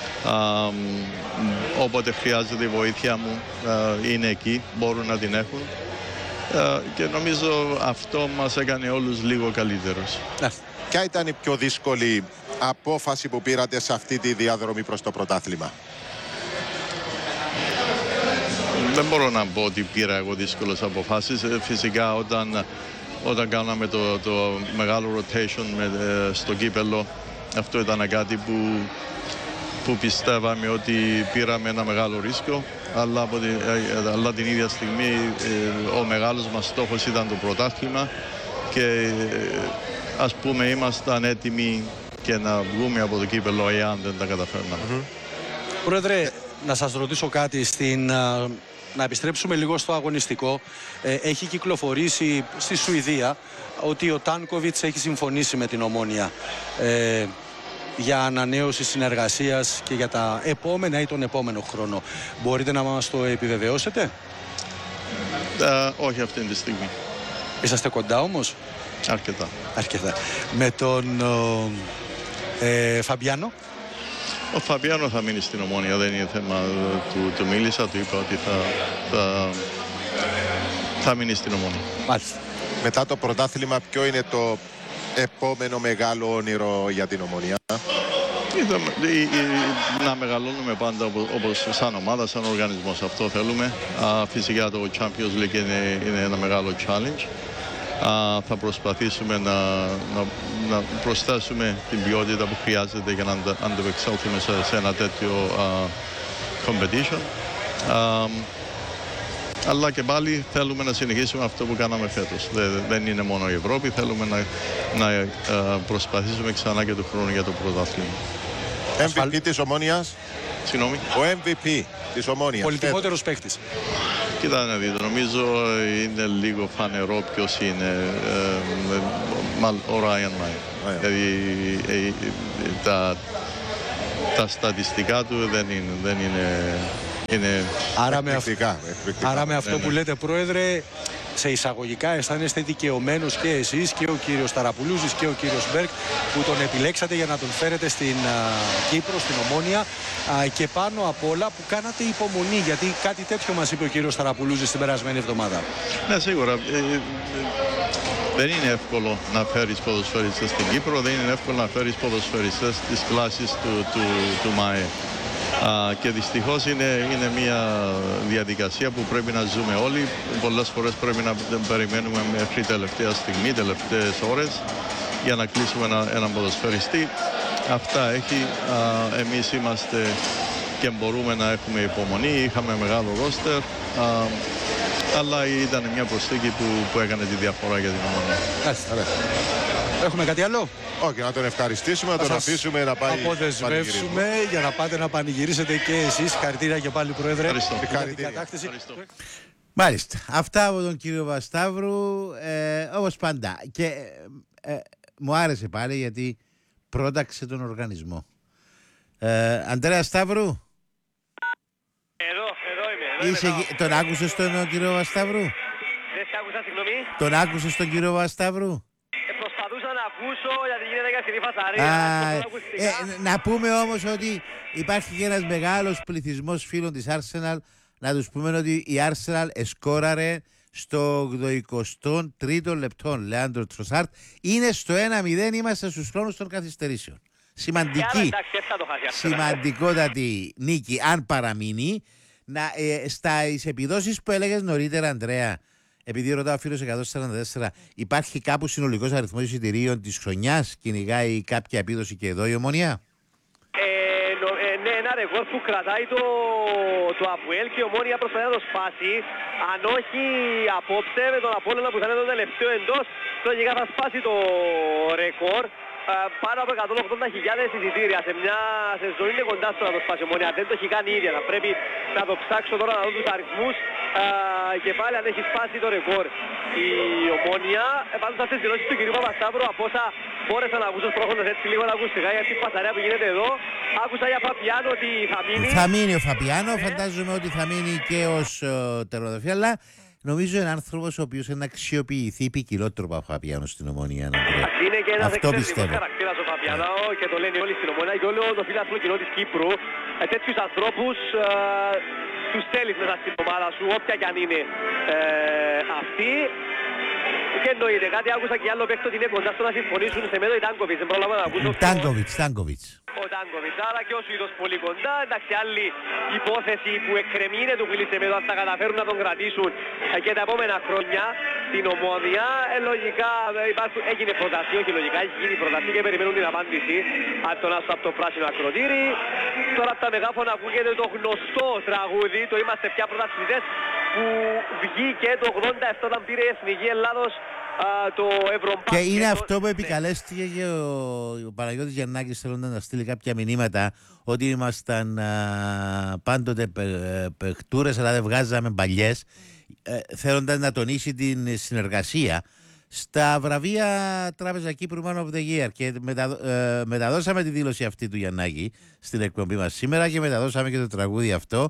όποτε χρειάζεται η βοήθεια μου είναι εκεί, μπορούν να την έχουν και νομίζω αυτό μας έκανε όλους λίγο καλύτερους. Ποια ήταν η πιο δύσκολη απόφαση που πήρατε σε αυτή τη διαδρομή προς το πρωτάθλημα? Δεν μπορώ να πω ότι πήρα εγώ δύσκολες αποφάσεις. Φυσικά όταν κάναμε το μεγάλο rotation στο κύπελλο, αυτό ήταν κάτι που πιστεύαμε ότι πήραμε ένα μεγάλο ρίσκο, αλλά την ίδια στιγμή ο μεγάλος μας στόχος ήταν το πρωτάθλημα και ας πούμε ήμασταν έτοιμοι και να βγούμε από το κύπελλο εάν δεν τα καταφέρναμε. Πρόεδρε, να σας ρωτήσω κάτι, να επιστρέψουμε λίγο στο αγωνιστικό. Έχει κυκλοφορήσει στη Σουηδία ότι ο Τάνκοβιτς έχει συμφωνήσει με την Ομόνοια για ανανέωση συνεργασίας και για τα επόμενα ή τον επόμενο χρόνο. Μπορείτε να μας το επιβεβαιώσετε? Όχι αυτή τη στιγμή. Είσαστε κοντά όμως? Αρκετά. Με τον Φαμπιάνο? Ο Φαμπιάνο θα μείνει στην Ομόνοια, δεν είναι θέμα του μίλησα, του είπα ότι θα μείνει στην Ομόνοια. Μάλιστα. Μετά το πρωτάθλημα, ποιο είναι το επόμενο μεγάλο όνειρο για την Ομόνοια? Να μεγαλώνουμε πάντα όπως σαν ομάδα, σαν οργανισμός. Αυτό θέλουμε. Φυσικά το Champions League είναι ένα μεγάλο challenge. Θα προσπαθήσουμε να προσθέσουμε την ποιότητα που χρειάζεται για να ανταπεξέλθουμε σε ένα τέτοιο competition. Αλλά και πάλι θέλουμε να συνεχίσουμε αυτό που κάναμε φέτος. Δεν είναι μόνο η Ευρώπη, θέλουμε να προσπαθήσουμε ξανά και του χρόνου για το πρωτάθλημα. MVP της Ομόνοιας. Συγγνώμη. Ο MVP της Ομόνοιας. Πολυτιμότερος παίκτης. Κοίτα να δείτε, νομίζω είναι λίγο φανερό ποιος είναι ο Ράιαν Μάικ. Δηλαδή τα στατιστικά του δεν είναι Άρα με αυτό που λέτε, Πρόεδρε, σε εισαγωγικά αισθάνεστε δικαιωμένος και εσείς και ο κύριος Ταραπουλούζης και ο κύριος Μπέρκ που τον επιλέξατε για να τον φέρετε στην Κύπρο, στην Ομόνια, και πάνω απ' όλα που κάνατε υπομονή, γιατί κάτι τέτοιο μας είπε ο κύριος Ταραπουλούζης την περασμένη εβδομάδα. Ναι, σίγουρα. Δεν είναι εύκολο να φέρεις ποδοσφαιριστές στην Κύπρο, δεν είναι εύκολο να φέρεις ποδοσφαιριστές της κλάσης του ΜΑΕ. Και δυστυχώς είναι μια διαδικασία που πρέπει να ζούμε όλοι. Πολλές φορές πρέπει να περιμένουμε μέχρι τελευταία στιγμή, τελευταίες ώρες για να κλείσουμε έναν ποδοσφαιριστή. Αυτά έχει. Εμείς είμαστε και μπορούμε να έχουμε υπομονή. Είχαμε μεγάλο ρόστερ. Αλλά ήταν μια προσθήκη που έκανε τη διαφορά για την Ομόνια. Έχουμε κάτι άλλο? Όχι, να τον ευχαριστήσουμε, να τον αφήσουμε να πάει. Αποδεσμεύσουμε για να πάτε να πανηγυρίσετε και εσείς. Χαρητήρια και πάλι, Πρόεδρε. Ευχαριστώ. Μάλιστα. Αυτά από τον κύριο Βασταύρου. Όπως πάντα. Και μου άρεσε πάλι γιατί πρόταξε τον οργανισμό. Αντρέα Σταύρου. Εδώ είμαι. Τον άκουσες τον κύριο Βασταύρου? Δεν σε άκουσα, συγγνώμη. Τον άκουσες τον κύριο Βασταύρου? Προσπαθούσα να ακούσω γιατί γίνεται καθαρή φασαρία. Να πούμε όμως ότι υπάρχει και ένας μεγάλος πληθυσμός φίλων της Arsenal. Να τους πούμε ότι η Arsenal εσκόραρε στο 83ο λεπτό. Λεάντρο Τροσάρτ. Είναι στο 1-0, είμαστε στους χρόνους των καθυστερήσεων. Σημαντική, σημαντικότατη νίκη αν παραμείνει. Στις επιδόσεις που έλεγες νωρίτερα, Ανδρέα, επειδή ρωτάω ο φίλος 144, υπάρχει κάπου συνολικός αριθμός εισιτηρίων της χρονιάς, κυνηγάει κάποια επίδοση και εδώ η Ομόνια? Ναι, ένα ρεκόρ που κρατάει το ΑΠΟΕΛ και η Ομόνια προσπαθεί να το σπάσει. Αν όχι απόψε με τον Απόλλωνα που θα είναι το τελευταίο εντός, λογικά θα σπάσει το ρεκόρ. Πάνω από 180.000 εισιτήρια σε μια σεζόν είναι κοντά στο να το σπάσει η Ομόνια. Δεν το έχει κάνει ίδια. Θα πρέπει να το ψάξω τώρα να δω τους αριθμούς και πάλι αν έχει σπάσει το ρεκόρ η Ομόνια. Πάντως αυτές τις δηλώσεις του κ. Παπασταύρου, από όσα μπόρεσα να ακούσω σπρώχοντας έτσι λίγο τα ακουστικά για την πασαρέα που γίνεται εδώ, άκουσα για Φαπιάνο ότι θα μείνει. Θα μείνει ο Φαπιάνο, φαντάζομαι ότι θα μείνει και ως τερματοφύλακα, αλλά νομίζω είναι άνθρωπος ο οποίος είναι να αξιοποιηθεί ποικιλότροπα ο Φαπιάνο στην Ομόνια. Είναι και ένας εξαιρετικός χαρακτήρας ο Φαπιάνο και το λένε όλοι στην Ομόνια και όλο το φιλάθλο κοινό της Κύπρου. Τέτοιους ανθρώπους τους θέλεις μέσα στην ομάδα σου, όποια κι αν είναι αυτή. Και εννοείται, κάτι άκουσα και άλλο παίκτο ότι είναι κοντά στο να συμφωνήσουν σε μέτρο η Τάνκοβιτς. Δεν πρόλαβα να ακούσω. Τάνκοβιτς. Ο Τάνκοβιτς, άρα και ο Σουηδός πολύ κοντά. Εντάξει, άλλη υπόθεση που εκκρεμεί είναι του Βίλη Σεμέδο, αν θα καταφέρουν να τον κρατήσουν και τα επόμενα χρόνια στην Ομόνια. Λογικά έγινε πρόταση, όχι λογικά, έχει γίνει πρόταση και περιμένουν την απάντηση από τον Άστο από το πράσινο ακροτήρι. Τώρα από τα μεγάφωνα ακούγεται το γνωστό τραγούδι, το «Είμαστε πια πρωταθλητές», που βγήκε το 87 όταν πήρε η Εθνική Ελλάδος το Ευρωμπάσκετ. Και είναι αυτό που επικαλέστηκε και ο Παναγιώτης Γιαννάκης, θέλοντας να στείλει κάποια μηνύματα ότι ήμασταν πάντοτε παιχτούρες αλλά δεν βγάζαμε παλιές, θέλοντας να τονίσει την συνεργασία στα βραβεία Τράπεζα Κύπρου Man of the Year. Και μεταδώσαμε τη δήλωση αυτή του Γιαννάκη στην εκπομπή μας σήμερα και μεταδώσαμε και το τραγούδι αυτό.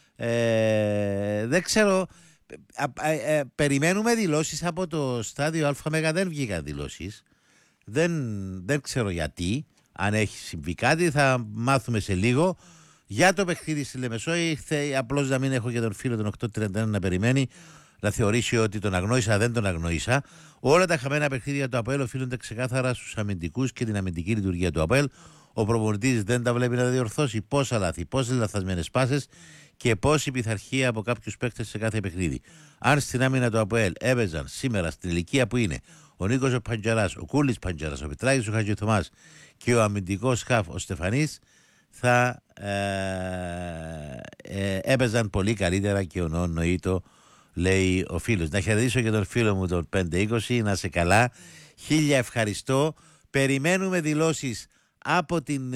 Δεν ξέρω, περιμένουμε δηλώσεις από το στάδιο Α. Δεν βγήκαν δηλώσεις. Δεν ξέρω γιατί. Αν έχει συμβεί κάτι θα μάθουμε σε λίγο. Για το παιχνίδι στη Λεμεσό ήρθε απλώς να μην έχω και τον φίλο τον 831 να περιμένει, να θεωρήσει ότι τον αγνόησα, δεν τον αγνόησα. Όλα τα χαμένα παιχνίδια του ΑΠΟΕΛ οφείλονται ξεκάθαρα στους αμυντικούς και την αμυντική λειτουργία του ΑΠΟΕΛ. Ο προπονητής δεν τα βλέπει να διορθώσει. Πόσα λάθη, πόσες λαθασμένες πάσες και πόση πειθαρχία από κάποιους παίκτες σε κάθε παιχνίδι. Αν στην άμυνα του ΑΠΟΕΛ έπαιζαν σήμερα στην ηλικία που είναι ο Νίκος ο Παντζαράς, ο Κούλης Παντζαράς, ο Πετράκης ο Χατζηθωμάς και ο αμυντικός χαφ ο Στεφανής, θα έπαιζαν πολύ καλύτερα και ονοήτο, λέει ο φίλος. Να χαιρετήσω και τον φίλο μου τον 520, να σε καλά. 1000 ευχαριστώ. Περιμένουμε δηλώσεις από την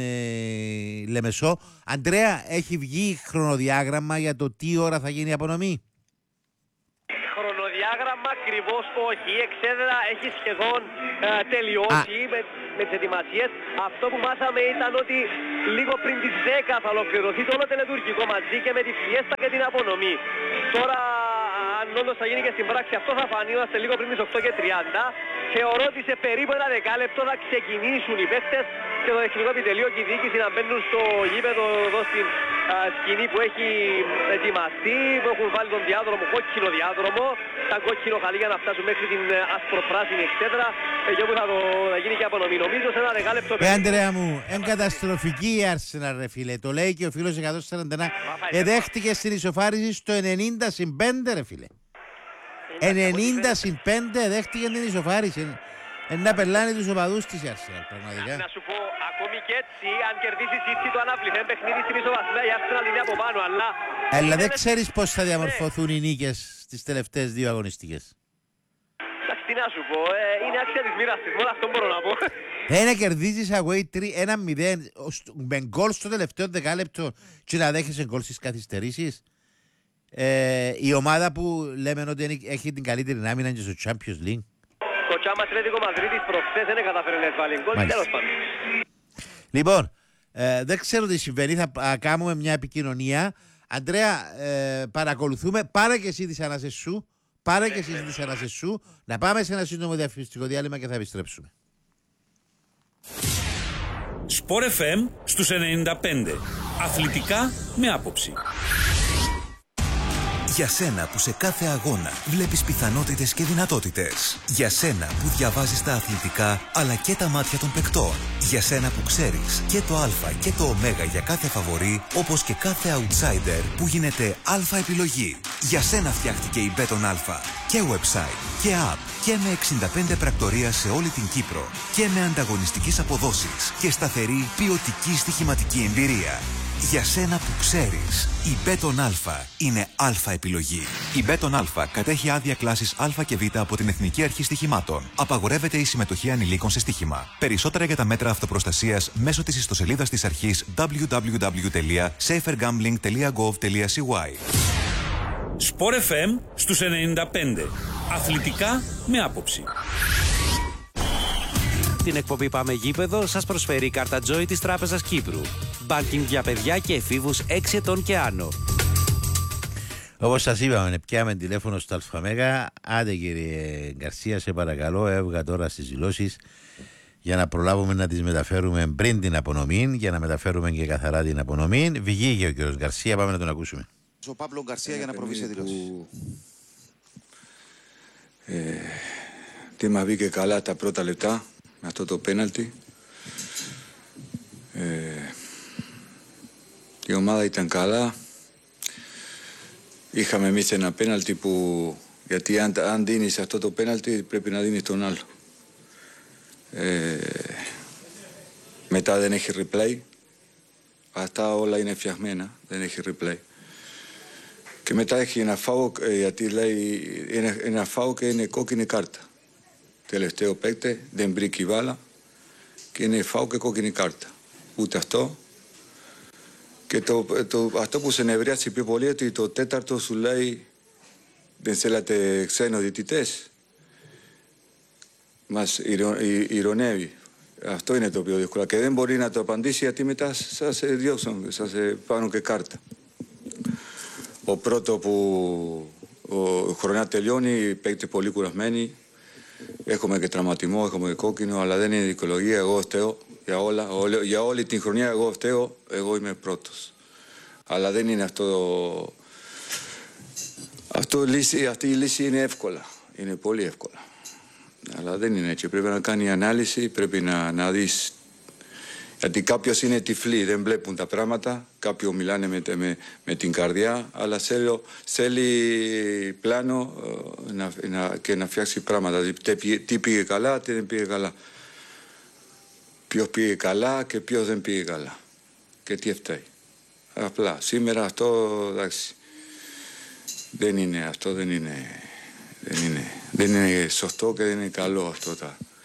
Λεμεσό. Αντρέα, έχει βγει χρονοδιάγραμμα για το τι ώρα θα γίνει η απονομή? θέμα ακριβώς όχι. Η εξέδρα έχει σχεδόν τελειώσει με τις ετοιμασίες. Αυτό που μάθαμε ήταν ότι λίγο πριν τις 10 θα ολοκληρωθεί το όλο τελετουργικό μαζί και με τη φιέστα και την απονομή. Τώρα, αν όντως θα γίνει και στην πράξη, αυτό θα φανεί, είμαστε λίγο πριν τις 8:30. Θεωρώ ότι σε περίπου ένα δεκάλεπτο θα ξεκινήσουν οι παίκτες και το τεχνικό επιτελείο και η διοίκηση να μπαίνουν στο γήπεδο εδώ στην σκηνή που έχει ετοιμαστεί, που έχουν βάλει τον διάδρομο, κόκκινο διάδρομο, τα κόκκινο χαλί για να φτάσουν μέχρι την ασπροπράσινη εξέδρα, εκεί όπου θα γίνει και απονομή. Νομίζω σε ένα δεκάλεπτο. Άντρεα μου, εγκαταστροφική η Arsenal ρε φίλε, το λέει και ο φίλος 141, εδέχτηκε στην ισοφάριση στο 90-5 ρε φίλε. 90-5 δέχτηκε την ισοφάριση. Να πελάνε τους οπαδούς της Arsenal, πραγματικά. Να σου πω, ακόμη και έτσι, αν κερδίσει City το αναπληθέν παιχνίδι στην ισοβαθμία, η Arsenal είναι από πάνω, αλλά... Αλλά δεν ξέρεις πώς θα διαμορφωθούν οι νίκες στις τελευταίες δύο αγωνιστικές. Εντάξει, τι να σου πω, είναι άξια της μοίρας της, μόνο αυτό μπορώ να πω. Να κερδίζεις away 1-0 με γκολ στο τελευταίο δεκάλεπτο και να δέχεσαι γκολ στις καθυστερήσεις. Η ομάδα που λέμε ότι έχει την καλύτερη άμυνα και στο Champions League. Το Τσάμα Ατλέτικο Μαδρίτης προχθές δεν καταφέρει να βάλει γκολ, τέλος πάντων. Λοιπόν, δεν ξέρω τι συμβαίνει, θα κάνουμε μια επικοινωνία. Αντρέα, παρακολουθούμε, πάρε και εσύ τις ανάσες σου, να πάμε σε ένα σύντομο διαφημιστικό διάλειμμα και θα επιστρέψουμε. Sport FM στους 95. Αθλητικά με άποψη. Για σένα που σε κάθε αγώνα βλέπεις πιθανότητες και δυνατότητες. Για σένα που διαβάζεις τα αθλητικά αλλά και τα μάτια των παικτών. Για σένα που ξέρεις και το α και το ω για κάθε φαβορί, όπως και κάθε outsider που γίνεται α επιλογή. Για σένα φτιάχτηκε η Beton Α. Και website και app και με 65 πρακτορία σε όλη την Κύπρο. Και με ανταγωνιστικές αποδόσεις και σταθερή ποιοτική στοιχηματική εμπειρία. Για σένα που ξέρεις, η Beton Α είναι α επιλογή. Η Beton Α κατέχει άδεια κλάσης Α και Β από την Εθνική Αρχή Στοιχημάτων. Απαγορεύεται η συμμετοχή ανηλίκων σε στοίχημα. Περισσότερα για τα μέτρα αυτοπροστασίας μέσω της ιστοσελίδας της αρχής www.safergambling.gov.cy. Sport FM στους 95. Αθλητικά με άποψη. Την εκπομπή Πάμε Γήπεδο σας προσφέρει η κάρτα Joy της Τράπεζας Κύπρου. Μπάνκινγκ για παιδιά και εφήβους 6 ετών και άνω. Όπως σας είπαμε, πιάμε τηλέφωνο στο ΑΜΕΓΑ. Άντε κύριε Γκαρσία, σε παρακαλώ, έβγα τώρα στις δηλώσεις για να προλάβουμε να τις μεταφέρουμε πριν την απονομή, για να μεταφέρουμε και καθαρά την απονομή. Βγήκε ο κύριος Γκαρσία, πάμε να τον ακούσουμε. Ο Παύλο Γκαρσία για να προβεί σε δηλώσεις. Τι μα βγήκε καλά τα πρώτα λεπτά με αυτό το πέναλτι. Η ομάδα ήταν καλά. Είχαμε εμείς ένα πέναλτι που... Γιατί αν δίνεις αυτό το πέναλτι πρέπει να δίνεις τον άλλο. Μετά δεν έχει replay. Αυτά όλα είναι φτιαγμένα. Δεν έχει replay. Και μετά έχει ένα φάου, γιατί λέει ένα φάου και είναι κόκκινη κάρτα. Τελευταίο παίκτη, δεν βρήκε η μπάλα και είναι φάου και κόκκινη κάρτα. Ούτε αυτό. Και αυτό που σε νευρίασε πιο πολύ ότι το τέταρτο σου λέει δεν θέλατε ξένο διαιτητές. Μας ηρωνεύει. Αυτό είναι το πιο δύσκολο. Και δεν μπορεί να το απαντήσει γιατί μετά σας διώξουν, σας πάρουν και κάρτα. Ο πρώτο που η χρονιά τελειώνει, παίκτη πολύ κουρασμένοι. Έχουμε και τραυματισμό, έχουμε και κόκκινο, αλλά δεν είναι δικαιολογία. Εγώ φταίω για όλα. Για όλη την χρονιά εγώ φταίω, εγώ είμαι πρώτος. Αλλά δεν είναι αυτό. Αυτή η λύση είναι εύκολα. Είναι πολύ εύκολα. Αλλά δεν είναι έτσι. Πρέπει να κάνει ανάλυση, πρέπει να δεις. Γιατί κάποιος είναι τυφλοί, δεν βλέπουν τα πράγματα. Κάποιοι μιλάνε με την καρδιά, αλλά θέλει πλάνο και να φτιάξει πράγματα. Τι πήγε καλά, τι δεν πήγε καλά. Ποιος πήγε καλά και ποιος δεν πήγε καλά. Και τι φταίει. Απλά, σήμερα αυτό, εντάξει, δεν είναι σωστό και δεν είναι καλό αυτό.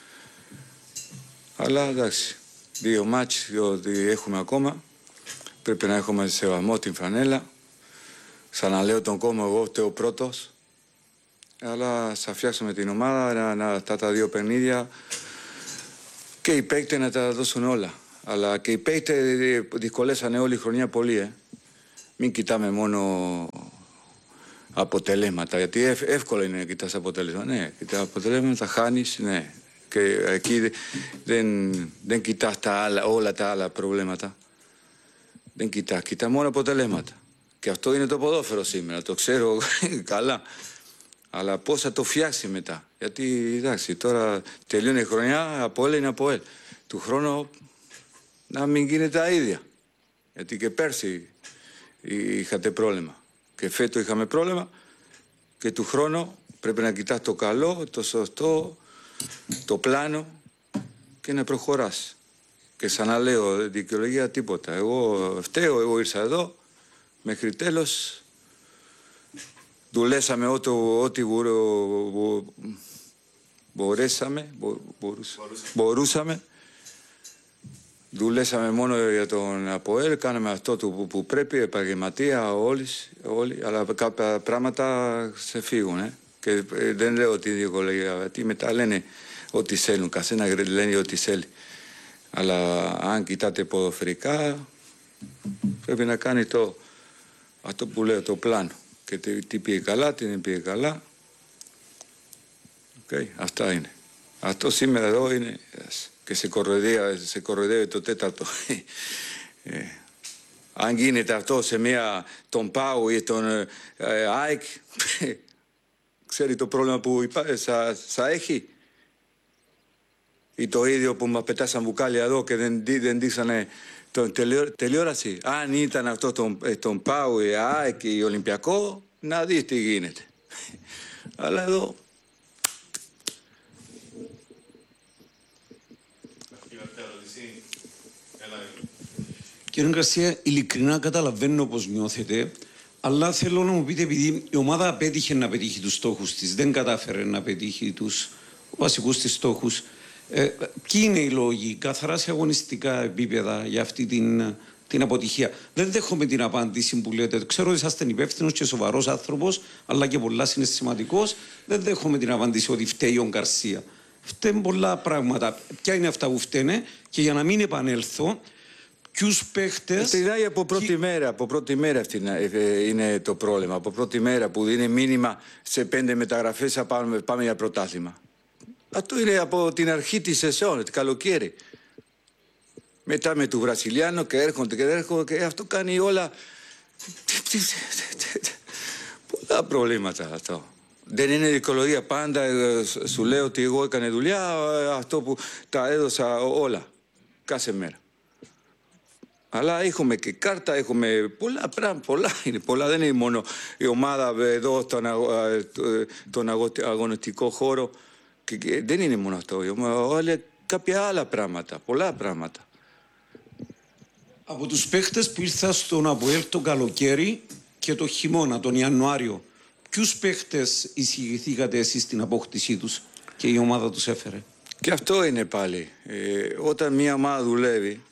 Αλλά εντάξει. 2 μάτς, διότι έχουμε ακόμα. Πρέπει να έχουμε σεβασμό την φανέλα. Ξαναλέω τον κόμμα, εγώ φταίω πρώτος. αλλά θα φτιάξουμε την ομάδα, αυτά τα δύο παιχνίδια και οι παίκτες να τα δώσουν όλα. Αλλά και οι παίκτες δυσκολέσανε όλη η χρονιά πολύ. Μην κοιτάμε μόνο αποτελέσματα, γιατί εύκολο είναι να κοιτάς αποτελέσματα. Ναι, κοιτάς αποτελέσματα, χάνεις, ναι. Και εκεί δεν κοιτάς όλα τα άλλα προβλήματα. Δεν κοιτάς μόνο αποτελέσματα. Και αυτό είναι το ποδόσφαιρο σήμερα, το ξέρω καλά. Αλλά πώς θα το φτιάξει μετά. Γιατί εντάξει, τώρα τελειώνει η χρονιά, ΑΠΟΕΛ είναι ΑΠΟΕΛ. Του χρόνου να μην γίνεται τα ίδια. Γιατί και πέρσι είχατε πρόβλημα. Και φέτος είχαμε πρόβλημα. Και του χρόνου πρέπει να κοιτάς το καλό, το σωστό, το πλάνο και να προχωράς. Και σαν να λέω, δικαιολογία τίποτα. Εγώ φταίω, εγώ ήρθα εδώ, μέχρι τέλος δουλέσαμε ό,τι μπορούσαμε. Δουλέσαμε μόνο για τον ΑΠΟΕΛ, κάναμε αυτό που πρέπει, επαγγελματία όλοι, αλλά κάποια πράγματα σε φύγουν. Και δεν λέω ότι δικαιολογία, γιατί μετά λένε ό,τι θέλουν, καθένα λένε ό,τι θέλει. Αλλά αν κοιτάτε ποδοσφαιρικά, πρέπει να κάνει αυτό που λέω, το πλάνο. Και τι πήγε καλά, τι δεν πήγε καλά. Αυτά είναι. Αυτό σήμερα εδώ είναι και σε κοροϊδεύει το τέταρτο. Αν γίνεται αυτό σε τον ΠΑΟ ή τον ΑΕΚ, ξέρει το πρόβλημα που θα έχει. Ή το ίδιο που μας πετάσαν μπουκάλια εδώ και δεν δείξανε τον τηλεόραση. Αν ήταν αυτό τον ΠΑΟ, η ΑΕΚ, η Ολυμπιακό, να δεις τι γίνεται. Αλλά εδώ... Κύριε Γκαρσία, ειλικρινά καταλαβαίνω πώς νιώθετε, αλλά θέλω να μου πείτε, επειδή η ομάδα απέτυχε να πετύχει τους στόχους της, δεν κατάφερε να πετύχει τους βασικούς της στόχους, ποιοι είναι οι λόγοι, καθαρά σε αγωνιστικά επίπεδα, για αυτή την αποτυχία? Δεν δέχομαι την απάντηση που λέτε. Ξέρω ότι είσαστε υπεύθυνος και σοβαρός άνθρωπος, αλλά και πολλά συναισθηματικός. Δεν δέχομαι την απάντηση ότι φταίει ο Γκαρσία. Φταίνουν πολλά πράγματα. Ποια είναι αυτά που φταίνε, και για να μην επανέλθω, ποιους παίχτες... Από πρώτη μέρα αυτή είναι το πρόβλημα. Από πρώτη μέρα που είναι μήνυμα σε 5 μεταγραφές θα πάμε για πρωτάθλημα. Αυτό είναι από την αρχή της σεζόν, το καλοκαίρι. Μετά με του Βραζιλιάνο και έρχονται και αυτό κάνει όλα... Πολλά προβλήματα αυτό. Δεν είναι δικαιολογία. Πάντα σου λέω ότι εγώ έκανε δουλειά, αυτό που τα έδωσα όλα, κάθε μέρα. Αλλά έχουμε και κάρτα, έχουμε πολλά πράγματα, πολλά. Δεν είναι μόνο η ομάδα εδώ στον αγωνιστικό χώρο. Και δεν είναι μόνο αυτό, αλλά κάποια άλλα πράγματα, πολλά πράγματα. Από τους παίχτες που ήρθαν στον ΑΠΟΕΛ το καλοκαίρι και το χειμώνα, τον Ιανουάριο, ποιους παίχτες εισηγηθήκατε εσείς στην απόκτησή τους και η ομάδα τους έφερε? Και αυτό είναι πάλι. Όταν μια ομάδα δουλεύει,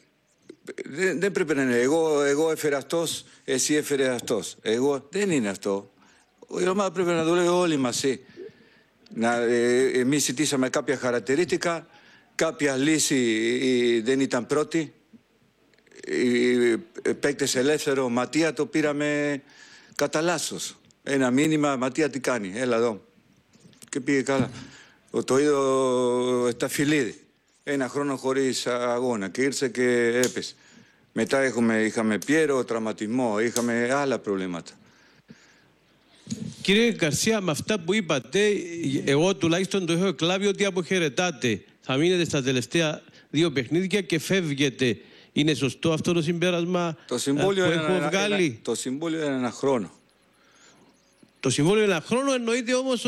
δεν πρέπει να είναι εγώ έφερε αυτός, εσύ έφερε αυτός. Δεν είναι αυτό. Η ομάδα πρέπει να δουλεύει όλοι μαζί. Εμείς ζητήσαμε κάποια χαρακτηριστικά, κάποια λύση δεν ήταν πρώτη. Οι παίκτες ελεύθερο, Ματία το πήραμε κατά λάθος. Ένα μήνυμα, Ματία τι κάνει, έλα εδώ. Και πήγε καλά. Το είδω τα Φιλίδη. Ένα χρόνο χωρίς αγώνα και ήρθε και έπεσε. Μετά είχαμε Πιέρο, τραυματισμό, είχαμε άλλα προβλήματα. Κύριε Γκαρσία, με αυτά που είπατε, εγώ τουλάχιστον το έχω εκλάβει ότι αποχαιρετάτε. Θα μείνετε στα τελευταία 2 παιχνίδια και φεύγετε. Είναι σωστό αυτό το συμπέρασμα που έχω βγάλει? Το συμβόλαιο είναι 1 χρόνο. Το συμβόλαιο είναι 1 χρόνο, εννοείται όμως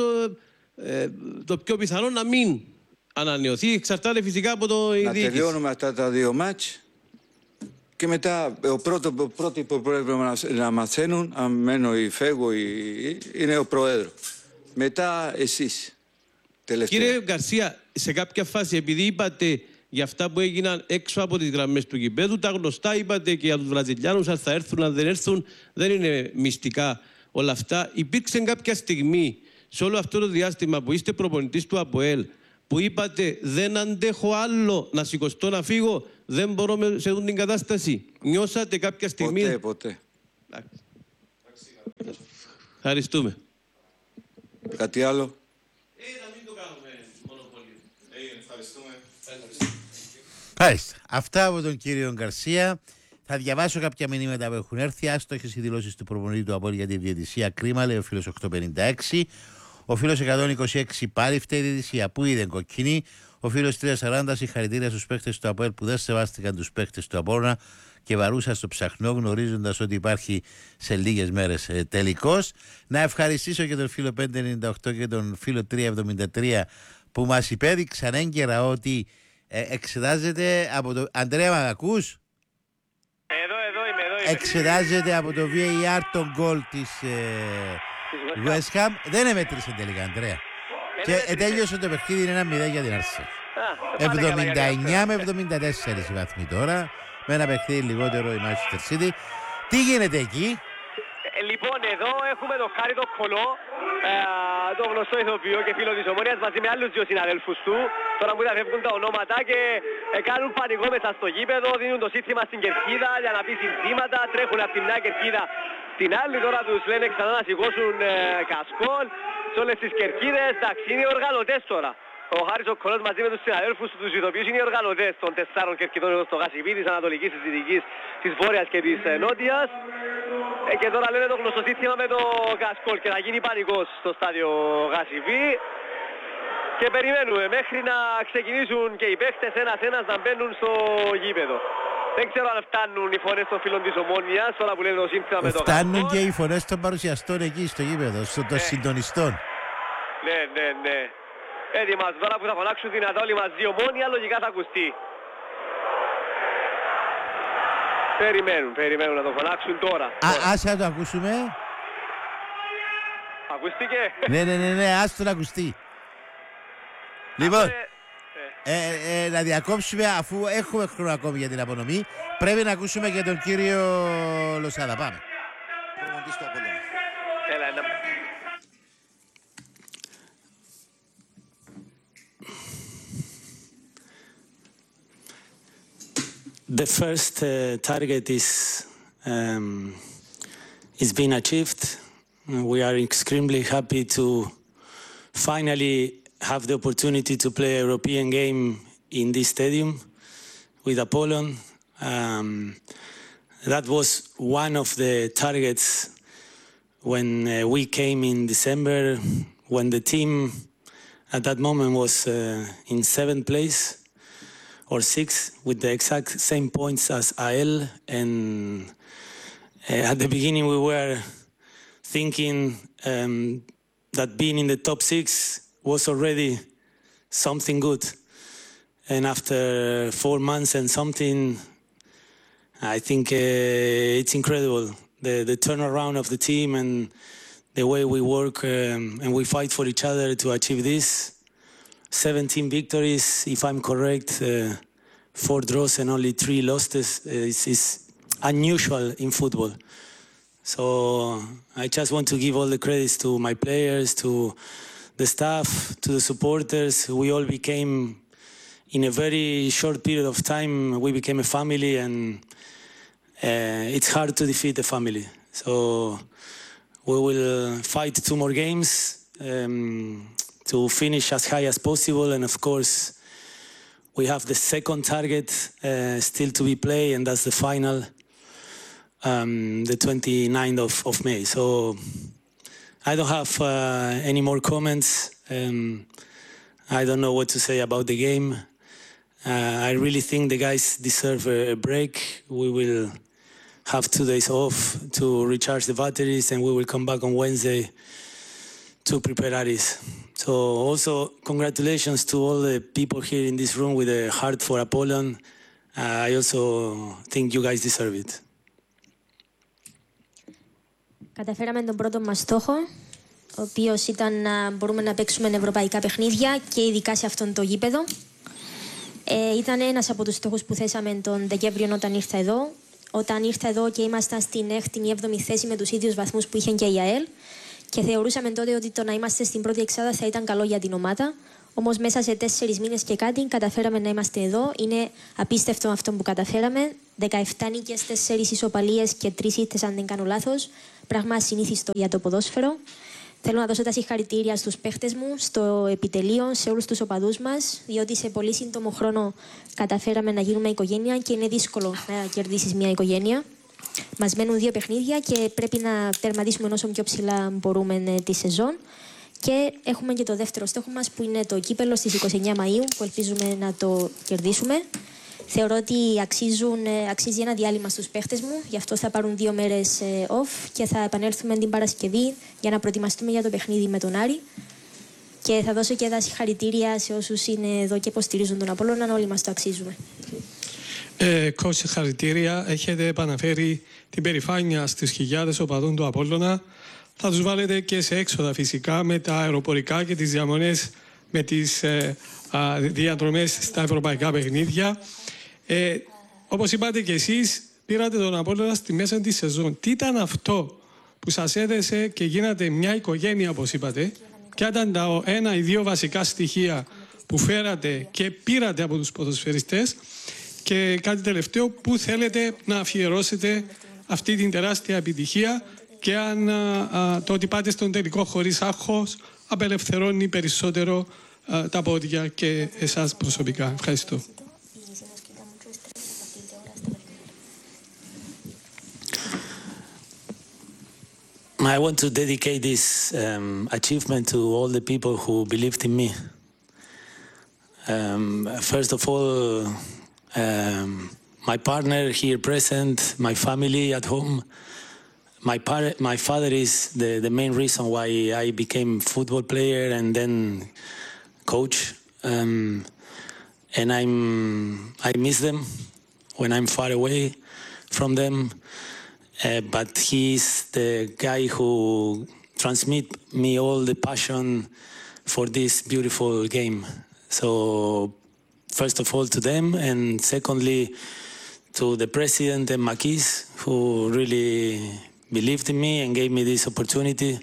το πιο πιθανό να μην ανανεωθεί. Εξαρτάται φυσικά από το διοίκηση. Να τελειώνουμε αυτά τα 2 μάτς. Και μετά, πρώτοι που πρέπει να μαθαίνουν, αν μένω ή φεύγω, είναι ο Πρόεδρος. Μετά εσείς, τελευταία. Κύριε Γκαρσία, σε κάποια φάση, επειδή είπατε για αυτά που έγιναν έξω από τις γραμμές του γηπέδου, τα γνωστά είπατε και για τους Βραζιλιάνους, αν θα έρθουν, αν δεν έρθουν, δεν είναι μυστικά όλα αυτά. Υπήρξε κάποια στιγμή σε όλο αυτό το διάστημα που είστε προπονητής του ΑΠΟΕΛ, που είπατε δεν αντέχω άλλο να σηκωστώ να φύγω, δεν μπορώ σε αυτή την κατάσταση? Νιώσατε κάποια στιγμή? Ποτέ. Ευχαριστούμε. Κάτι άλλο? Να μην το κάνουμε μονοπόλιο. Ευχαριστούμε. Μάλιστα. Αυτά από τον κύριο Γκαρσία. Θα διαβάσω κάποια μηνύματα που έχουν έρθει. Άστοχες οι δηλώσεις του προπονητή του ΑΠΟΕΛ για τη διαιτησία. Κρίμα, λέει ο φίλος 856. Ο φίλος 126 πάλι φταίει η διαιτησία. Πού είδε κοκκινή. Ο φίλος 340 συγχαρητήρια στους παίχτες του ΑΠΟΕΛ που δεν σεβάστηκαν τους παίχτες του Απόλλωνα και βαρούσαν στο ψαχνό, γνωρίζοντας ότι υπάρχει σε λίγες μέρες τελικός. Να ευχαριστήσω και τον φίλο 598 και τον φίλο 373 που μας υπέδειξαν έγκαιρα ότι εξετάζεται από το... Αντρέα, μ' ακούς? Εδώ είμαι. Εξετάζεται από το VAR τον γκολ της West Ham. Δεν εμέτρησε τελικά, Αντρέα. Και τέλειωσε το παιχνίδι, είναι 1-0 για την Arsenal. 79 με 74 οι βαθμοί τώρα, με ένα παιχνίδι λιγότερο η Manchester City. Τι γίνεται εκεί? Λοιπόν, εδώ έχουμε τον Χάρη τον Κολό, τον γνωστό ηθοποιό και φίλο της Ομόνοιας, μαζί με άλλους δύο συναδέλφους του. Τώρα που φεύγουν τα ονόματα και κάνουν πανικό μέσα στο γήπεδο, δίνουν το σύνθημα στην κερκίδα για να πει συνθήματα, τρέχουν από τη μια κερκίδα την άλλη. Τώρα τους λένε ξανά να σηκώσουν κασκόλ σε όλες τις κερκίδες. Εντάξει, είναι οι οργανωτές τώρα. Ο Χάρης ο Κολός μαζί με τους συναδέλφους του, τους ηθοποιούς, είναι οι οργανωτές των 4 κερκιδών εδώ στο Γασιπί, της Ανατολικής, της Δυτικής, της Βόρειας και της Νότιας. Και τώρα λένε το γνωστό σύνθημα με το κασκόλ και να γίνει πανικός στο στάδιο Γασιπί. Και περιμένουμε μέχρι να ξεκινήσουν και οι παίχτες ένας-ένας να μπαίνουν στο γήπεδο. Δεν ξέρω αν φτάνουν οι φωνές των φίλων της Ομόνοιας, τώρα που λένε το σύνθημα με το κασκόλ. Φτάνουν και οι φωνές των παρουσιαστών εκεί στο γήπεδο, των συντονιστών. Ναι. Έτοιμας τώρα που θα φωνάξουν δυνατά όλοι μαζί η Ομόνια, λογικά θα ακουστεί. Περιμένουν να το φωνάξουν τώρα. Άσε να το ακούσουμε. Ακούστηκε? Ναι, άσε το να ακουστεί. Λοιπόν, να διακόψουμε αφού έχουμε χρόνο ακόμη για την απονομή. Πρέπει να ακούσουμε και τον κύριο Λοσάδα. Πάμε. The first target is being achieved. We are extremely happy to finally have the opportunity to play a European game in this stadium with Apollon. That was one of the targets when we came in December, when the team at that moment was in 7th place or 6th with the exact same points as AEL, and at the beginning we were thinking that being in the top 6 was already something good. And after 4 months and something, I think it's incredible. The turnaround of the team and the way we work and we fight for each other to achieve this. 17 victories, if I'm correct, 4 draws and only 3 losses is unusual in football. So I just want to give all the credits to my players, to the staff, to the supporters. We all became, in a very short period of time, we became a family, and it's hard to defeat a family. So we will fight 2 more games to finish as high as possible, and of course we have the second target still to be played, and that's the final, the 29th of May. So I don't have any more comments. I don't know what to say about the game. I really think the guys deserve a break. We will have 2 days off to recharge the batteries, and we will come back on Wednesday to prepare Aris. So also congratulations to all the people here in this room with a heart for Apollon. I also think you guys deserve it. Καταφέραμε τον πρώτο μας στόχο, ο οποίος ήταν να μπορούμε να παίξουμε ευρωπαϊκά παιχνίδια και ειδικά σε αυτόν το γήπεδο. Ήταν ένας από τους στόχους που θέσαμε τον Δεκέμβριο όταν ήρθα εδώ. Όταν ήρθα εδώ και ήμασταν στην 6η ή 7η θέση με τους ίδιους βαθμούς που είχε και η ΑΕΛ. και θεωρούσαμε τότε ότι το να είμαστε στην πρώτη εξάδα θα ήταν καλό για την ομάδα. Όμως μέσα σε 4 μήνες και κάτι καταφέραμε να είμαστε εδώ. Είναι απίστευτο αυτό που καταφέραμε. 17 νίκες, 4 ισοπαλίες και 3 ήττες αν δεν κάνω λάθος. Πράγμα ασυνήθιστο για το ποδόσφαιρο. Θέλω να δώσω τα συγχαρητήρια στους παίχτες μου, στο επιτελείο, σε όλους τους οπαδούς μας, διότι σε πολύ σύντομο χρόνο καταφέραμε να γίνουμε οικογένεια και είναι δύσκολο να κερδίσεις μια οικογένεια. Μας μένουν 2 παιχνίδια και πρέπει να τερματίσουμε όσο πιο ψηλά μπορούμε τη σεζόν. Και έχουμε και το δεύτερο στόχο μας που είναι το κύπελλο στις 29 Μαΐου που ελπίζουμε να το κερδίσουμε. Θεωρώ ότι αξίζει ένα διάλειμμα στους παίχτες μου, γι' αυτό θα πάρουν 2 μέρες off και θα επανέλθουμε την Παρασκευή για να προετοιμαστούμε για το παιχνίδι με τον Άρη. Και θα δώσω και τα συγχαρητήρια σε όσους είναι εδώ και υποστηρίζουν τον Απόλλωνα, όλοι μας το αξίζουμε. Coach, συγχαρητήρια. Έχετε επαναφέρει την περηφάνεια στις χιλιάδες οπαδών του Απόλλωνα. Θα τους βάλετε και σε έξοδα φυσικά με τα αεροπορικά και τις διαμονές με τις διαδρομές στα ευρωπαϊκά παιχνίδια. Όπως είπατε και εσείς, πήρατε τον Απόλλωνα στη μέση της σεζόν. Τι ήταν αυτό που σας έδεσε και γίνατε μια οικογένεια, όπως είπατε? Ποια ήταν τα 1 ή 2 βασικά στοιχεία που φέρατε και πήρατε από τους ποδοσφαιριστές? Και κάτι τελευταίο, πού θέλετε να αφιερώσετε αυτή την τεράστια επιτυχία και αν το ότι πάτε στον τελικό χωρίς άγχος απελευθερώνει περισσότερο τα πόδια και εσάς προσωπικά? Ευχαριστώ. I want to dedicate this achievement to all the people who believed in me. First of all, my partner here present, my family at home. My father is the main reason why I became football player and then coach. And I miss them when I'm far away from them. But he's the guy who transmit me all the passion for this beautiful game. So first of all to them, and secondly to the president and Makis, who really believed in me and gave me this opportunity.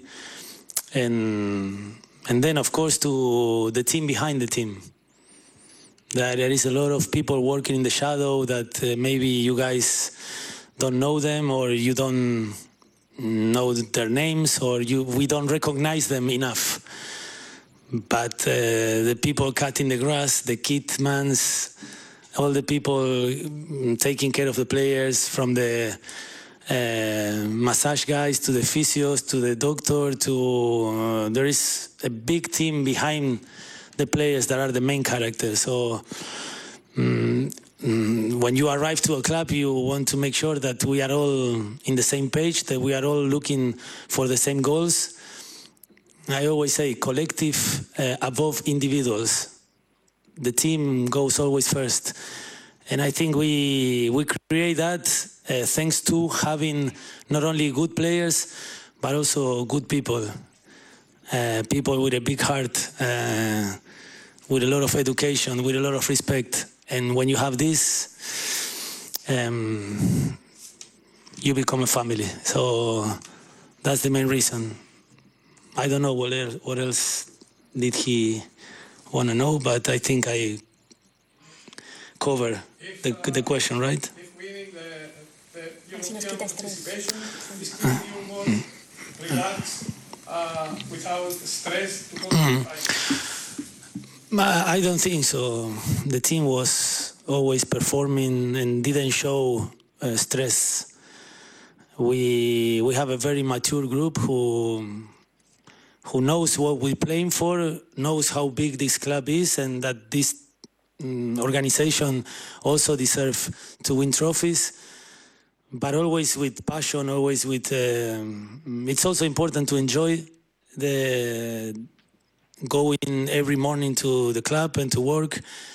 And then of course to the team behind the team. There is a lot of people working in the shadow that maybe you guys don't know them or you don't know their names or we don't recognize them enough. But the people cutting the grass, the kitmans, all the people taking care of the players, from the massage guys to the physios to the doctor to there is a big team behind the players that are the main characters. So when you arrive to a club, you want to make sure that we are all in the same page, that we are all looking for the same goals. I always say collective above individuals. The team goes always first. And I think we create that thanks to having not only good players, but also good people. People with a big heart, with a lot of education, with a lot of respect. And when you have this, you become a family. So that's the main reason. I don't know what else did he want to know, but I think I cover the question, right? If winning the European participation is keeping you more relaxed, without stress to go to the final? I don't think so. The team was always performing and didn't show stress. We have a very mature group who knows what we're playing for, knows how big this club is, and that this organization also deserves to win trophies. But always with passion, always with. It's also important to enjoy going every morning to the club and to work.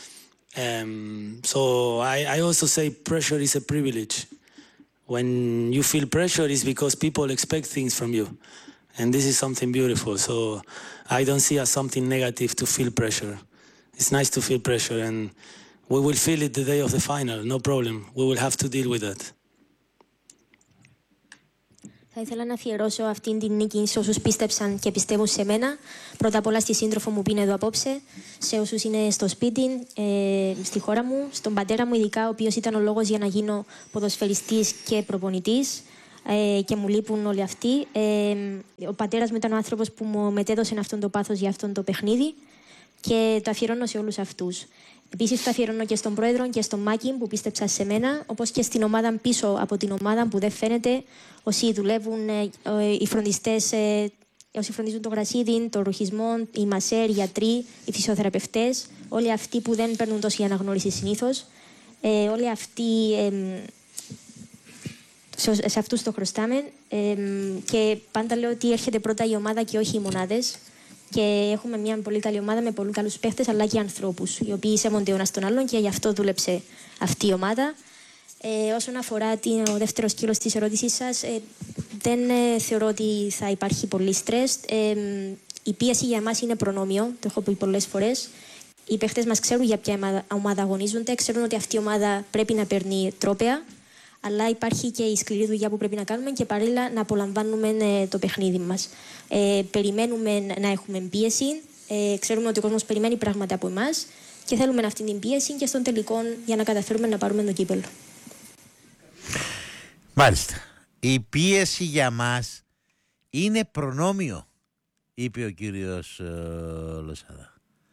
So I also say pressure is a privilege. When you feel pressure, it's because people expect things from you. And this is something beautiful. So I don't see as something negative to feel pressure. It's nice to feel pressure, and we will feel it the day of the final, no problem. We will have to deal with that. Θα ήθελα να αφιερώσω αυτήν την νίκη σε όσους πίστεψαν και πιστεύουν σε μένα. Πρώτα απ' όλα στη σύντροφο μου που είναι εδώ απόψε, σε όσους είναι στο σπίτι, στη χώρα μου, στον πατέρα μου ειδικά, ο οποίος ήταν ο λόγος για να γίνω ποδοσφαιριστής και προπονητής. Και μου λείπουν όλοι αυτοί. Ο πατέρας μου ήταν ο άνθρωπος που μου μετέδωσε αυτόν το πάθος για αυτόν το παιχνίδι και το αφιερώνω σε όλους αυτούς. Επίσης το αφιερώνω και στον πρόεδρο και στον Μάκη που πίστεψαν σε μένα, όπως και στην ομάδα πίσω από την ομάδα που δεν φαίνεται, όσοι δουλεύουν, οι φροντιστές, όσοι φροντίζουν το γρασίδι, το ρουχισμό, οι μασέρ, οι γιατροί, οι φυσιοθεραπευτές, όλοι αυτοί που δεν παίρνουν τόση αναγνώριση συνήθως, όλοι αυτοί. Σε αυτούς το χρωστάμε και πάντα λέω ότι έρχεται πρώτα η ομάδα και όχι οι μονάδες και έχουμε μια πολύ καλή ομάδα με πολύ καλούς παίχτες αλλά και ανθρώπους οι οποίοι σέβονται ο ένας τον άλλον και γι' αυτό δούλεψε αυτή η ομάδα. Όσον αφορά το δεύτερο σκέλος της ερώτησης σας, δεν θεωρώ ότι θα υπάρχει πολύ στρες. Η πίεση για εμάς είναι προνόμιο, το έχω πει πολλές φορές. Οι παίχτες μας ξέρουν για ποια ομάδα αγωνίζονται, ξέρουν ότι αυτή η ομάδα πρέπει να παίρνει τρόπαια. Αλλά υπάρχει και η σκληρή δουλειά που πρέπει να κάνουμε και παράλληλα να απολαμβάνουμε το παιχνίδι μας. Περιμένουμε να έχουμε πίεση. Ξέρουμε ότι ο κόσμος περιμένει πράγματα από εμάς και θέλουμε αυτή την πίεση και στον τελικό για να καταφέρουμε να πάρουμε το κύπελλο. Μάλιστα. Η πίεση για μας είναι προνόμιο, είπε ο κύριος Λοσάδα.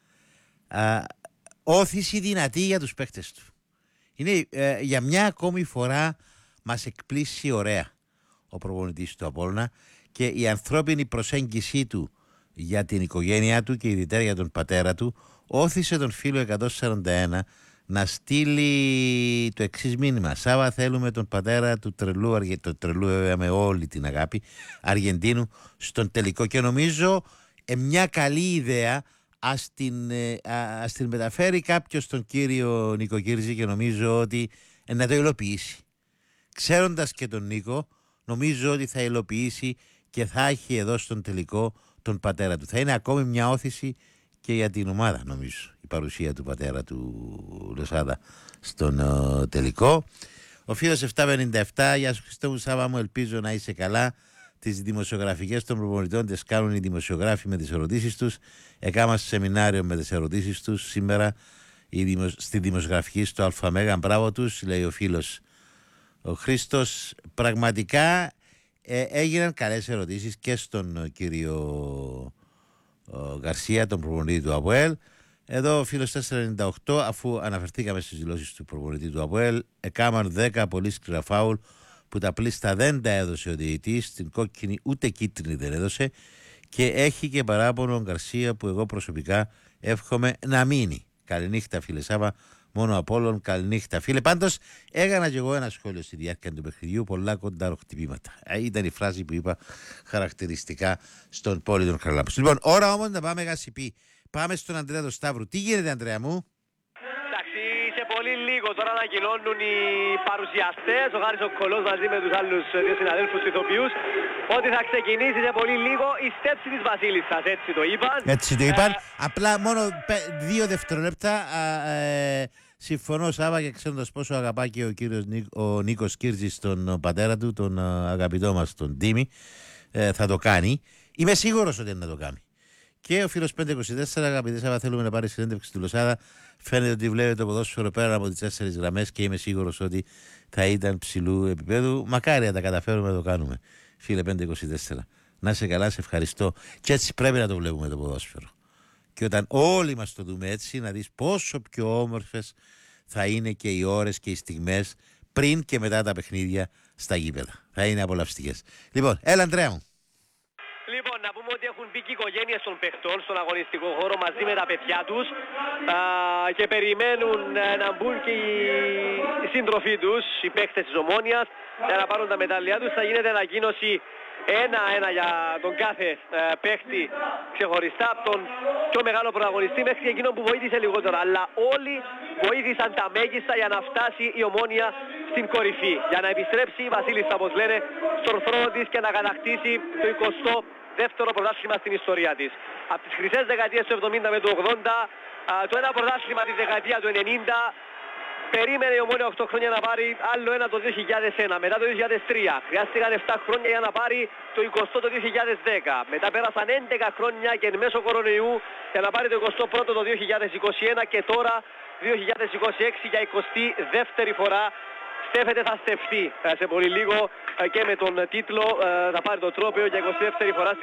Όθηση δυνατή για τους παίκτες του. Είναι για μια ακόμη φορά μας εκπλήσει ωραία ο προπονητής του Απόλλωνα και η ανθρώπινη προσέγγιση του για την οικογένειά του και ιδιαίτερα για τον πατέρα του όθησε τον φίλο 141 να στείλει το εξής μήνυμα. Σάβα, θέλουμε τον πατέρα του τρελού, το τρελού βέβαια με όλη την αγάπη, Αργεντίνου στον τελικό και νομίζω μια καλή ιδέα. Ας την μεταφέρει κάποιος τον κύριο Νίκο Κύρζη και νομίζω ότι να το υλοποιήσει. Ξέροντας και τον Νίκο, νομίζω ότι θα υλοποιήσει και θα έχει εδώ στον τελικό τον πατέρα του. Θα είναι ακόμη μια όθηση και για την ομάδα, νομίζω, η παρουσία του πατέρα του Λοσάδα στον τελικό. Ο φίλος 757, γεια σου Χριστό μου, Σάβα μου, ελπίζω να είσαι καλά. Τις δημοσιογραφικές των προπονητών τις κάνουν οι δημοσιογράφοι με τις ερωτήσεις τους. Έκανα σεμινάριο με τις ερωτήσεις τους σήμερα στη δημοσιογραφική στο ΑΜΕΓΑ. Μπράβο τους, λέει ο φίλος ο Χρήστος. Πραγματικά έγιναν καλές ερωτήσεις και στον κύριο Γκαρσία, τον προπονητή του ΑΠΟΕΛ. Εδώ ο φίλος 498, αφού αναφερθήκαμε στις δηλώσεις του προπονητή του ΑΠΟΕΛ, έκαναν 10 πολύ σκληρά φάουλ που τα πλήστα δεν τα έδωσε ο διαιτητής, την κόκκινη ούτε κίτρινη δεν έδωσε και έχει και παράπονο ο Γκαρσία που εγώ προσωπικά εύχομαι να μείνει. Καληνύχτα φίλε Σάβα, μόνο Απόλλων, καληνύχτα φίλε. Πάντως έκανα και εγώ ένα σχόλιο στη διάρκεια του παιχνιδιού, πολλά κονταροχτυπήματα. Ήταν η φράση που είπα χαρακτηριστικά στον πόλη των Χαραλάμπους. Λοιπόν, ώρα όμως να πάμε Γασιπί. Πάμε στον Ανδρέα τον Σταύρου. Τι γίνεται Ανδρέα μου? Σε πολύ λίγο τώρα ανακοινώνουν οι παρουσιαστές, ο Χάρης ο Κολός μαζί με τους άλλους δύο συναδέλφους ηθοποιούς, ότι θα ξεκινήσει σε πολύ λίγο η στέψη της Βασίλισσας, έτσι το είπαν. Έτσι το είπαν, απλά μόνο 2 δευτερόλεπτα, συμφωνώ Σάβα και ξέροντας πόσο αγαπά και ο Νίκος Κύρτζης τον πατέρα του, τον αγαπητό μας τον Τίμη, θα το κάνει. Είμαι σίγουρος ότι είναι να το κάνει. Και ο φίλος 524, αγαπητέ Σάβα, θέλουμε να πάρει συνέντευξη του Λοσάδα. Φαίνεται ότι βλέπει το ποδόσφαιρο πέρα από τις 4 γραμμές και είμαι σίγουρος ότι θα ήταν ψηλού επίπεδου. Μακάρι να τα καταφέρουμε να το κάνουμε. Φίλε 524, να είσαι καλά, σε ευχαριστώ. Και έτσι πρέπει να το βλέπουμε το ποδόσφαιρο. Και όταν όλοι μας το δούμε έτσι, να δεις πόσο πιο όμορφες θα είναι και οι ώρες και οι στιγμές πριν και μετά τα παιχνίδια στα γήπεδα. Θα είναι απολαυστικές. Λοιπόν, έλα Ανδρέα μου. Λοιπόν, να πούμε ότι έχουν μπει και οι οικογένειες των παιχτών στον αγωνιστικό χώρο μαζί με τα παιδιά τους και περιμένουν να μπουν και οι σύντροφοί τους, οι παίχτες της Ομόνοιας, για να πάρουν τα μετάλλια τους. Θα γίνεται ανακοίνωση ένα-ένα για τον κάθε παίχτη ξεχωριστά, από τον πιο μεγάλο πρωταγωνιστή μέχρι εκείνο που βοήθησε λιγότερο. Αλλά όλοι βοήθησαν τα μέγιστα για να φτάσει η Ομόνια στην κορυφή. Για να επιστρέψει η Βασίλισσα, όπως λένε, στον θρόνο της και να κατακτήσει το 22ο πρωτάθλημα στην ιστορία της. Από τις χρυσές δεκαετίες του 70 με το 80, το ένα πρωτάθλημα τη δεκαετία του 90, περίμενε η Ομόνια 8 χρόνια να πάρει άλλο ένα το 2001, μετά το 2003. Χρειάστηκαν 7 χρόνια για να πάρει το 20ο το 2010. Μετά πέρασαν 11 χρόνια και εν μέσω κορονοϊού για να πάρει το 21ο το 2021 και τώρα 2026 για 22η φορά. Στέφεται, θα στεφτεί σε πολύ λίγο και με τον τίτλο θα πάρει το τρόπαιο για 22η φορά.